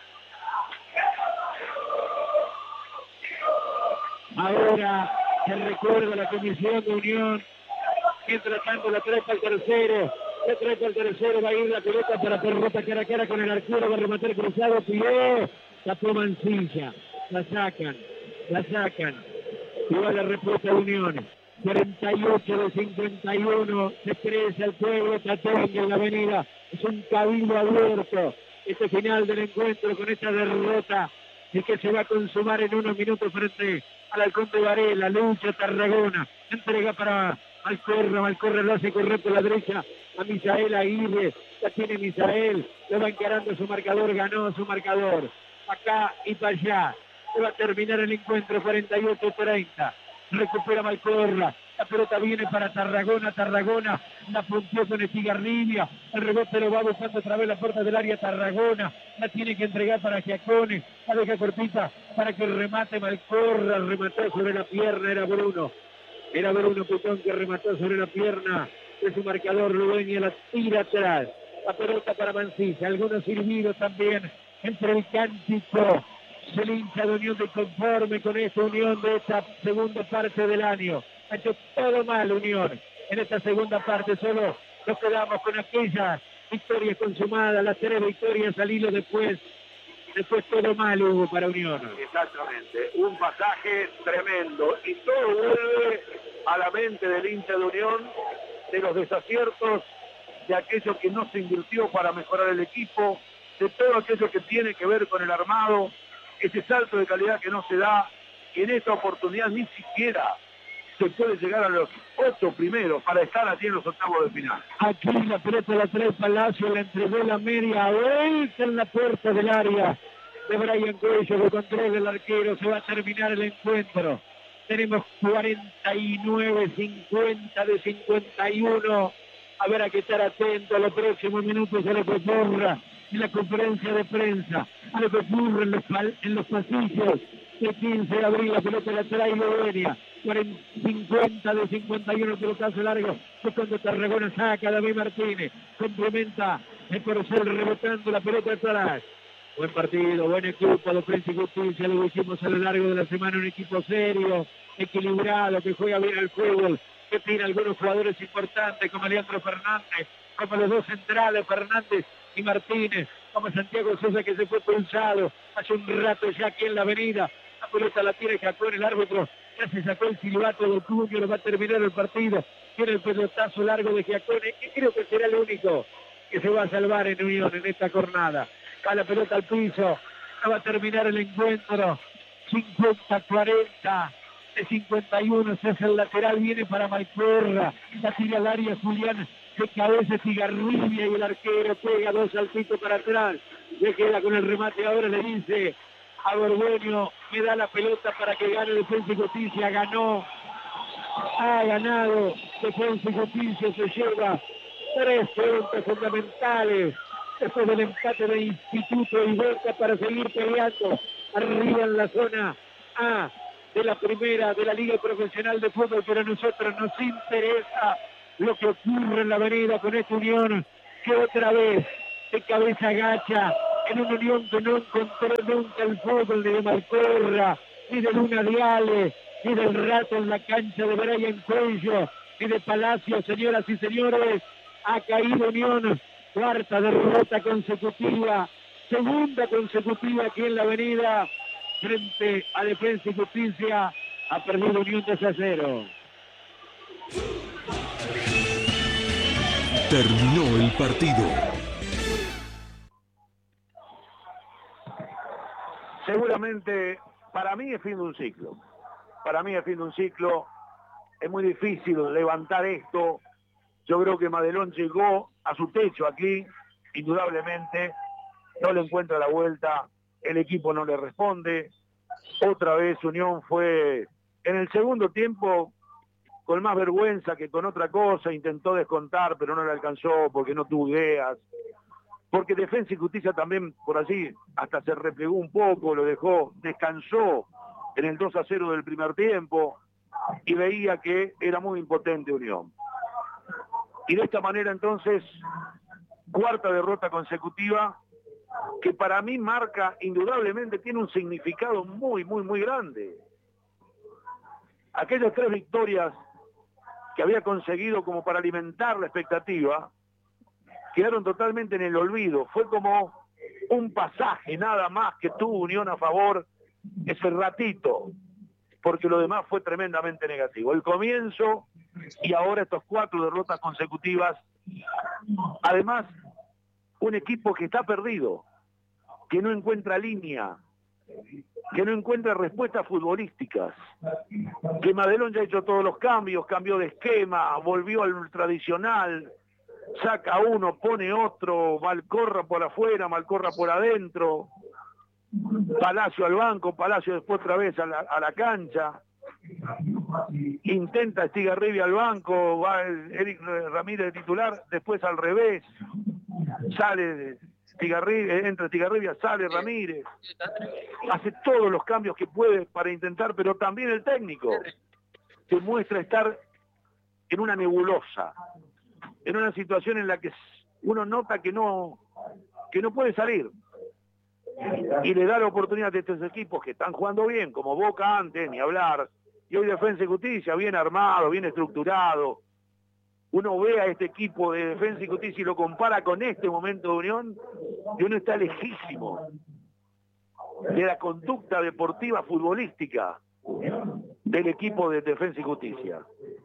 Ahora se recuerda la comisión de Unión. Mientras tanto la trae para el tercero. La trae para el tercero. Va a ir la pelota para Perrota cara a cara con el arquero. Va a rematar cruzado. Pidió. Tapó Mancilla. La sacan. La sacan. Y va la respuesta de Unión. cuarenta y ocho de cincuenta y uno. Se crece el pueblo. Tacuengue en la avenida. Es un cabildo abierto. Este final del encuentro con esta derrota. Y que se va a consumar en unos minutos frente al Halcón de Varela. Lucha Tarragona, entrega para Malcorra, Malcorra lo hace correr por la derecha a Misael Aguirre, la tiene Misael, lo va encarando su marcador, ganó su marcador, acá y para allá, se va a terminar el encuentro, cuarenta y ocho treinta, recupera Malcorra, la pelota viene para Tarragona, Tarragona, la puntió con Estigarribia, el rebote lo va buscando otra vez la puerta del área Tarragona, la tiene que entregar para Giacone, la deja cortita para que remate Malcorra, remató sobre la pierna, era Bruno, era Bruno Pitón que remató sobre la pierna de su marcador, Ludueña la tira atrás, la pelota para Mancilla, algunos silbidos también entre el cántico. El hincha de Unión de conforme con esta Unión de esta segunda parte del año. Ha hecho todo mal Unión. En esta segunda parte solo nos quedamos con aquella victoria consumada, las tres victorias al hilo después. Después todo mal hubo para Unión. Exactamente, un pasaje tremendo. Y todo vuelve a la mente del hincha de Unión, de los desaciertos, de aquello que no se invirtió para mejorar el equipo, de todo aquello que tiene que ver con el armado, ese salto de calidad que no se da, y en esta oportunidad ni siquiera se puede llegar a los ocho primeros para estar allí en los octavos de final. Aquí la pelota la trae Palacio, la entregó la media vuelta en la puerta del área de Brian Cuello, que controla el arquero, se va a terminar el encuentro. Tenemos cuarenta y nueve cincuenta de cincuenta y uno. Habrá que estar atento a los próximos minutos a lo que ocurra en la conferencia de prensa, a lo que ocurre en los, en los pasillos. El quince de abril la pelota la trae Ludueña. cincuenta de cincuenta y uno, pelotazo largo. Es cuando Tarragona saca a David Martínez. Complementa el Corcel rebotando la pelota atrás. Buen partido, buen equipo de Defensa y Justicia. Lo hicimos a lo largo de la semana. Un equipo serio, equilibrado, que juega bien al fútbol, que tiene algunos jugadores importantes como Leandro Fernández, como los dos centrales, Fernández y Martínez, como Santiago Sosa, que se fue pulsado hace un rato ya aquí en la avenida. La pelota la tira Giacone, el árbitro ya se sacó el silbato del puño, lo va a terminar el partido. Tiene el pelotazo largo de Giacone, que creo que será el único que se va a salvar en Unión en esta jornada. Va la pelota al piso, va a terminar el encuentro. cincuenta cuarenta. De cincuenta y uno se hace el lateral, viene para Malcorra, la tira al área Julián, de cabeza Cigarribia y el arquero pega dos saltitos para atrás, le queda con el remate, ahora le dice a Borgoño, me da la pelota para que gane Defensa y Justicia, ganó, ha ganado Defensa y Justicia, se lleva tres puntos fundamentales, después del empate de Instituto y vuelta para seguir peleando, arriba en la zona A de la primera de la Liga Profesional de Fútbol, pero a nosotros nos interesa lo que ocurre en la avenida con esta Unión, que otra vez de cabeza agacha, en una Unión que no encontró nunca el fútbol ni de Malcorra, ni de Luna Diale, ni del rato en la cancha de Brian Cuello, ni de Palacio. Señoras y señores, ha caído Unión, cuarta derrota consecutiva, segunda consecutiva aquí en la avenida, frente a Defensa y Justicia, ha perdido Unión dos a cero. Terminó el partido. Seguramente, para mí es fin de un ciclo. Para mí es fin de un ciclo. Es muy difícil levantar esto. Yo creo que Madelón llegó a su techo aquí, indudablemente. No le encuentra la vuelta. El equipo no le responde, otra vez Unión fue en el segundo tiempo con más vergüenza que con otra cosa, intentó descontar pero no le alcanzó porque no tuvo ideas, porque Defensa y Justicia también por allí hasta se replegó un poco, lo dejó, descansó en el dos a cero del primer tiempo y veía que era muy impotente Unión. Y de esta manera entonces, cuarta derrota consecutiva, que para mí marca, indudablemente, tiene un significado muy, muy, muy grande. Aquellas tres victorias que había conseguido como para alimentar la expectativa, quedaron totalmente en el olvido. Fue como un pasaje, nada más que tuvo Unión a favor ese ratito, porque lo demás fue tremendamente negativo. El comienzo y ahora estos cuatro derrotas consecutivas. Además, un equipo que está perdido, que no encuentra línea, que no encuentra respuestas futbolísticas, que Madelón ya ha hecho todos los cambios, cambió de esquema, volvió al tradicional, saca uno, pone otro, Malcorra por afuera, Malcorra por adentro, Palacio al banco, Palacio después otra vez a la, a la cancha, intenta Estigarribia al banco, va el Eric Ramírez de titular, después al revés, sale Estigarribia, entra Estigarribia, sale Ramírez, hace todos los cambios que puede para intentar, pero también el técnico se muestra estar en una nebulosa, en una situación en la que uno nota que no, que no puede salir. Y le da la oportunidad a estos equipos que están jugando bien, como Boca antes, ni hablar, y hoy Defensa y Justicia, bien armado, bien estructurado. Uno ve a este equipo de Defensa y Justicia y lo compara con este momento de Unión, y uno está lejísimo de la conducta deportiva futbolística del equipo de Defensa y Justicia.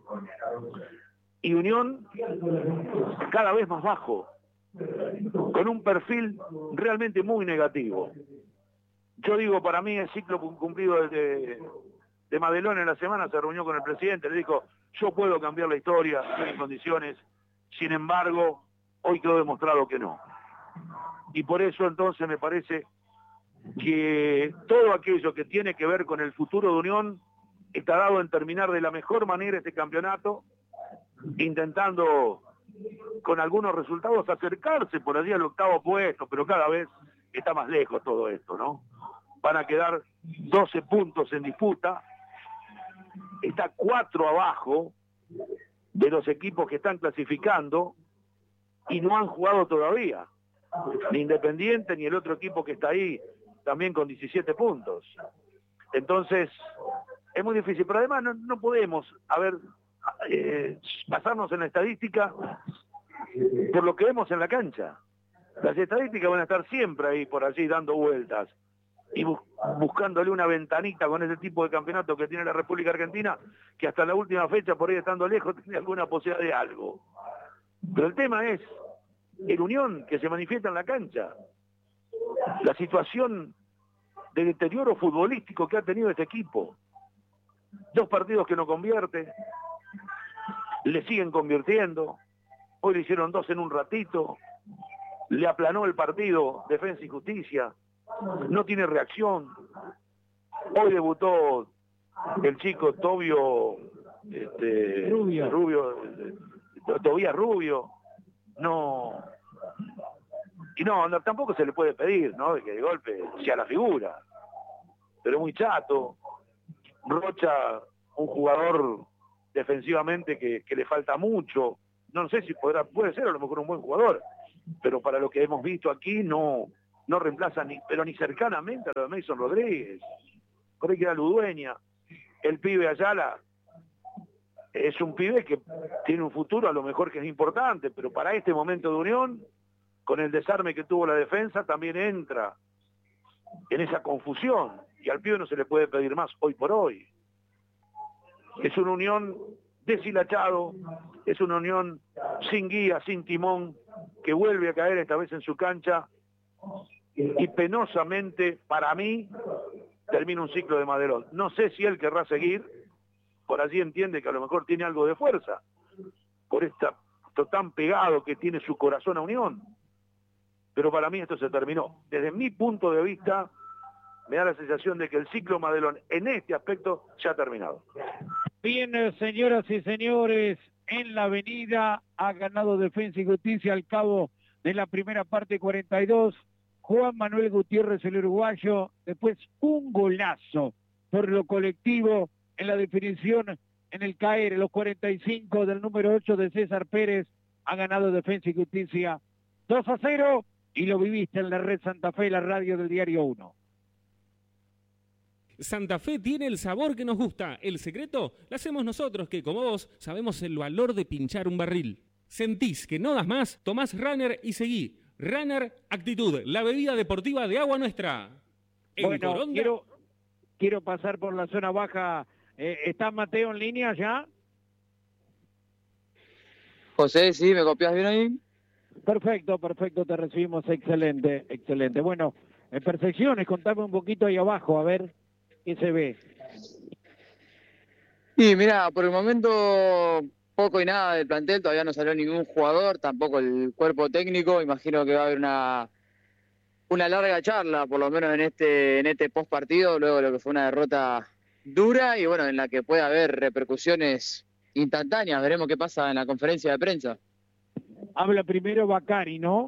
Y Unión cada vez más bajo, con un perfil realmente muy negativo. Yo digo, para mí el ciclo cumplido de, de Madelón en la semana, se reunió con el presidente, le dijo, yo puedo cambiar la historia, estoy en condiciones, sin embargo, hoy quedó demostrado que no. Y por eso entonces me parece que todo aquello que tiene que ver con el futuro de Unión está dado en terminar de la mejor manera este campeonato, intentando con algunos resultados acercarse por allí al octavo puesto, pero cada vez está más lejos todo esto, ¿no? Van a quedar doce puntos en disputa, está cuatro abajo de los equipos que están clasificando y no han jugado todavía, ni Independiente ni el otro equipo que está ahí, también con diecisiete puntos. Entonces, es muy difícil, pero además no, no podemos, a ver, eh, basarnos en la estadística por lo que vemos en la cancha. Las estadísticas van a estar siempre ahí por allí dando vueltas y bus buscándole una ventanita con ese tipo de campeonato que tiene la República Argentina, que hasta la última fecha, por ahí estando lejos, tiene alguna posibilidad de algo. Pero el tema es el Unión que se manifiesta en la cancha. La situación de deterioro futbolístico que ha tenido este equipo. Dos partidos que no convierte, le siguen convirtiendo, hoy le hicieron dos en un ratito, le aplanó el partido Defensa y Justicia, no tiene reacción. Hoy debutó el chico Tobio este, Rubio, Rubio eh, Tobías Rubio, no, y no, no, tampoco se le puede pedir, ¿no?, de que de golpe sea la figura, pero muy chato. Rocha, un jugador defensivamente que, que le falta mucho, no sé si podrá, puede ser a lo mejor un buen jugador, pero para lo que hemos visto aquí no, no reemplaza ni, pero ni cercanamente a lo de Mason Rodríguez. Por ahí queda Ludueña. El pibe Ayala es un pibe que tiene un futuro a lo mejor que es importante, pero para este momento de Unión, con el desarme que tuvo la defensa, también entra en esa confusión, y al pibe no se le puede pedir más hoy por hoy. Es una Unión deshilachado, es una Unión sin guía, sin timón, que vuelve a caer esta vez en su cancha, y penosamente, para mí, termina un ciclo de Madelón. No sé si él querrá seguir, por allí entiende que a lo mejor tiene algo de fuerza, por esta, esto tan pegado que tiene su corazón a Unión, pero para mí esto se terminó. Desde mi punto de vista, me da la sensación de que el ciclo Madelón en este aspecto ya ha terminado. Bien, señoras y señores, en la avenida ha ganado Defensa y Justicia al cabo de la primera parte, cuarenta y dos. Juan Manuel Gutiérrez, el uruguayo, después un golazo por lo colectivo en la definición, en el caer, en los cuarenta y cinco del número ocho de César Pérez, ha ganado Defensa y Justicia dos a cero, y lo viviste en la red Santa Fe, la radio del Diario uno. Santa Fe tiene el sabor que nos gusta. El secreto lo hacemos nosotros, que como vos sabemos el valor de pinchar un barril. ¿Sentís que no das más? Tomás Runner y seguí. Runner Actitud, la bebida deportiva de agua nuestra. En bueno, Coronda... quiero, quiero pasar por la zona baja. Eh, ¿Está Mateo en línea ya? José, sí, ¿me copias bien ahí? Perfecto, perfecto, te recibimos, excelente, excelente. Bueno, en Perfecciones, contame un poquito ahí abajo, a ver qué se ve. Y mira, por el momento poco y nada del plantel, todavía no salió ningún jugador, tampoco el cuerpo técnico. Imagino que va a haber una una larga charla, por lo menos en este en este post partido, luego de lo que fue una derrota dura y bueno, en la que puede haber repercusiones instantáneas. Veremos qué pasa en la conferencia de prensa. Habla primero Bacari, ¿no?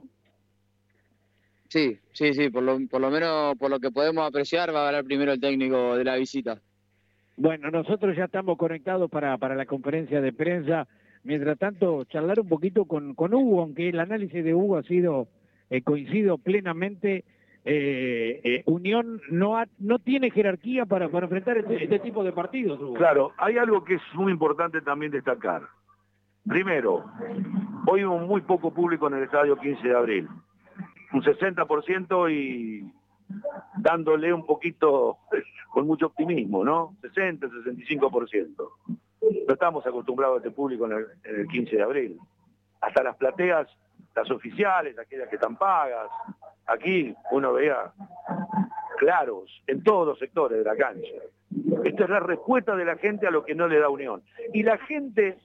Sí, sí, sí, por lo, por lo menos por lo que podemos apreciar va a hablar primero el técnico de la visita. Bueno, nosotros ya estamos conectados para, para la conferencia de prensa. Mientras tanto, charlar un poquito con, con Hugo, aunque el análisis de Hugo ha sido, eh, coincido plenamente, eh, eh, Unión no ha, no tiene jerarquía para, para enfrentar este, este tipo de partidos, Hugo. Claro, hay algo que es muy importante también destacar. Primero, hoy hubo muy poco público en el estadio quince de abril. Un sesenta por ciento y dándole un poquito, con mucho optimismo, ¿no? sesenta, sesenta y cinco por ciento. No estamos acostumbrados a este público en el, en el quince de abril. Hasta las plateas, las oficiales, aquellas que están pagas, aquí uno veía claros en todos los sectores de la cancha. Esta es la respuesta de la gente a lo que no le da Unión. Y la gente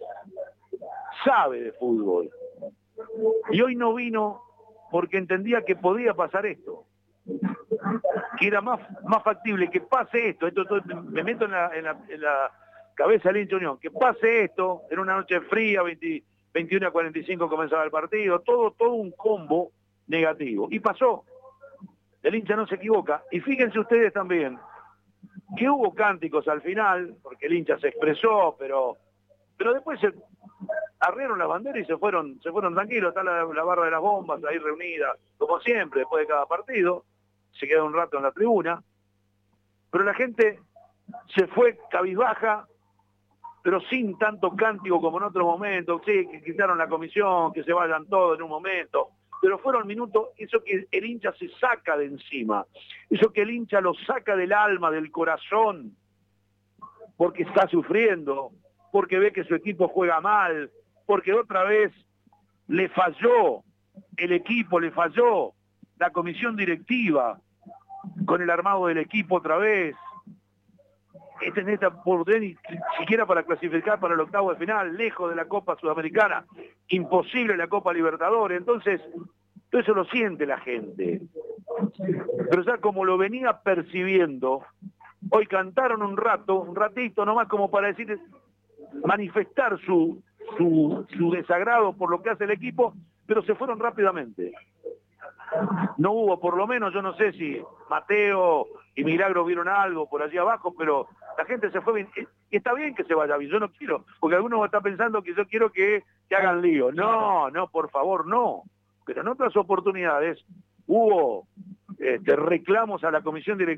sabe de fútbol. Y hoy no vino porque entendía que podía pasar esto, que era más, más factible que pase esto, esto, esto me meto en la, en, la, en la cabeza del hincha Unión, que pase esto en una noche fría, veinte, veintiuno a cuarenta y cinco comenzaba el partido, todo, todo un combo negativo, y pasó. El hincha no se equivoca, y fíjense ustedes también que hubo cánticos al final, porque el hincha se expresó, pero, pero después se arriaron la bandera y se fueron, se fueron tranquilos. Está la, la barra de las bombas ahí reunida, como siempre, después de cada partido, se queda un rato en la tribuna, pero la gente se fue cabizbaja, pero sin tanto cántico como en otros momentos. Sí, que quitaron la comisión, que se vayan todos en un momento, pero fueron minutos, eso que el hincha se saca de encima, eso que el hincha lo saca del alma, del corazón, porque está sufriendo, porque ve que su equipo juega mal, porque otra vez le falló el equipo, le falló la comisión directiva, con el armado del equipo otra vez. Este en esta oportunidad ni siquiera para clasificar para el octavo de final, lejos de la Copa Sudamericana, imposible la Copa Libertadores. Entonces, todo eso lo siente la gente. Pero ya como lo venía percibiendo, hoy cantaron un rato, un ratito nomás como para decir, manifestar su, su, su desagrado por lo que hace el equipo, pero se fueron rápidamente. No hubo, por lo menos, yo no sé si Mateo y Milagro vieron algo por allí abajo, pero la gente se fue bien. Y está bien que se vaya bien, yo no quiero, porque algunos están pensando que yo quiero que, que hagan lío. No, no, por favor, no. Pero en otras oportunidades hubo este, reclamos a la comisión directiva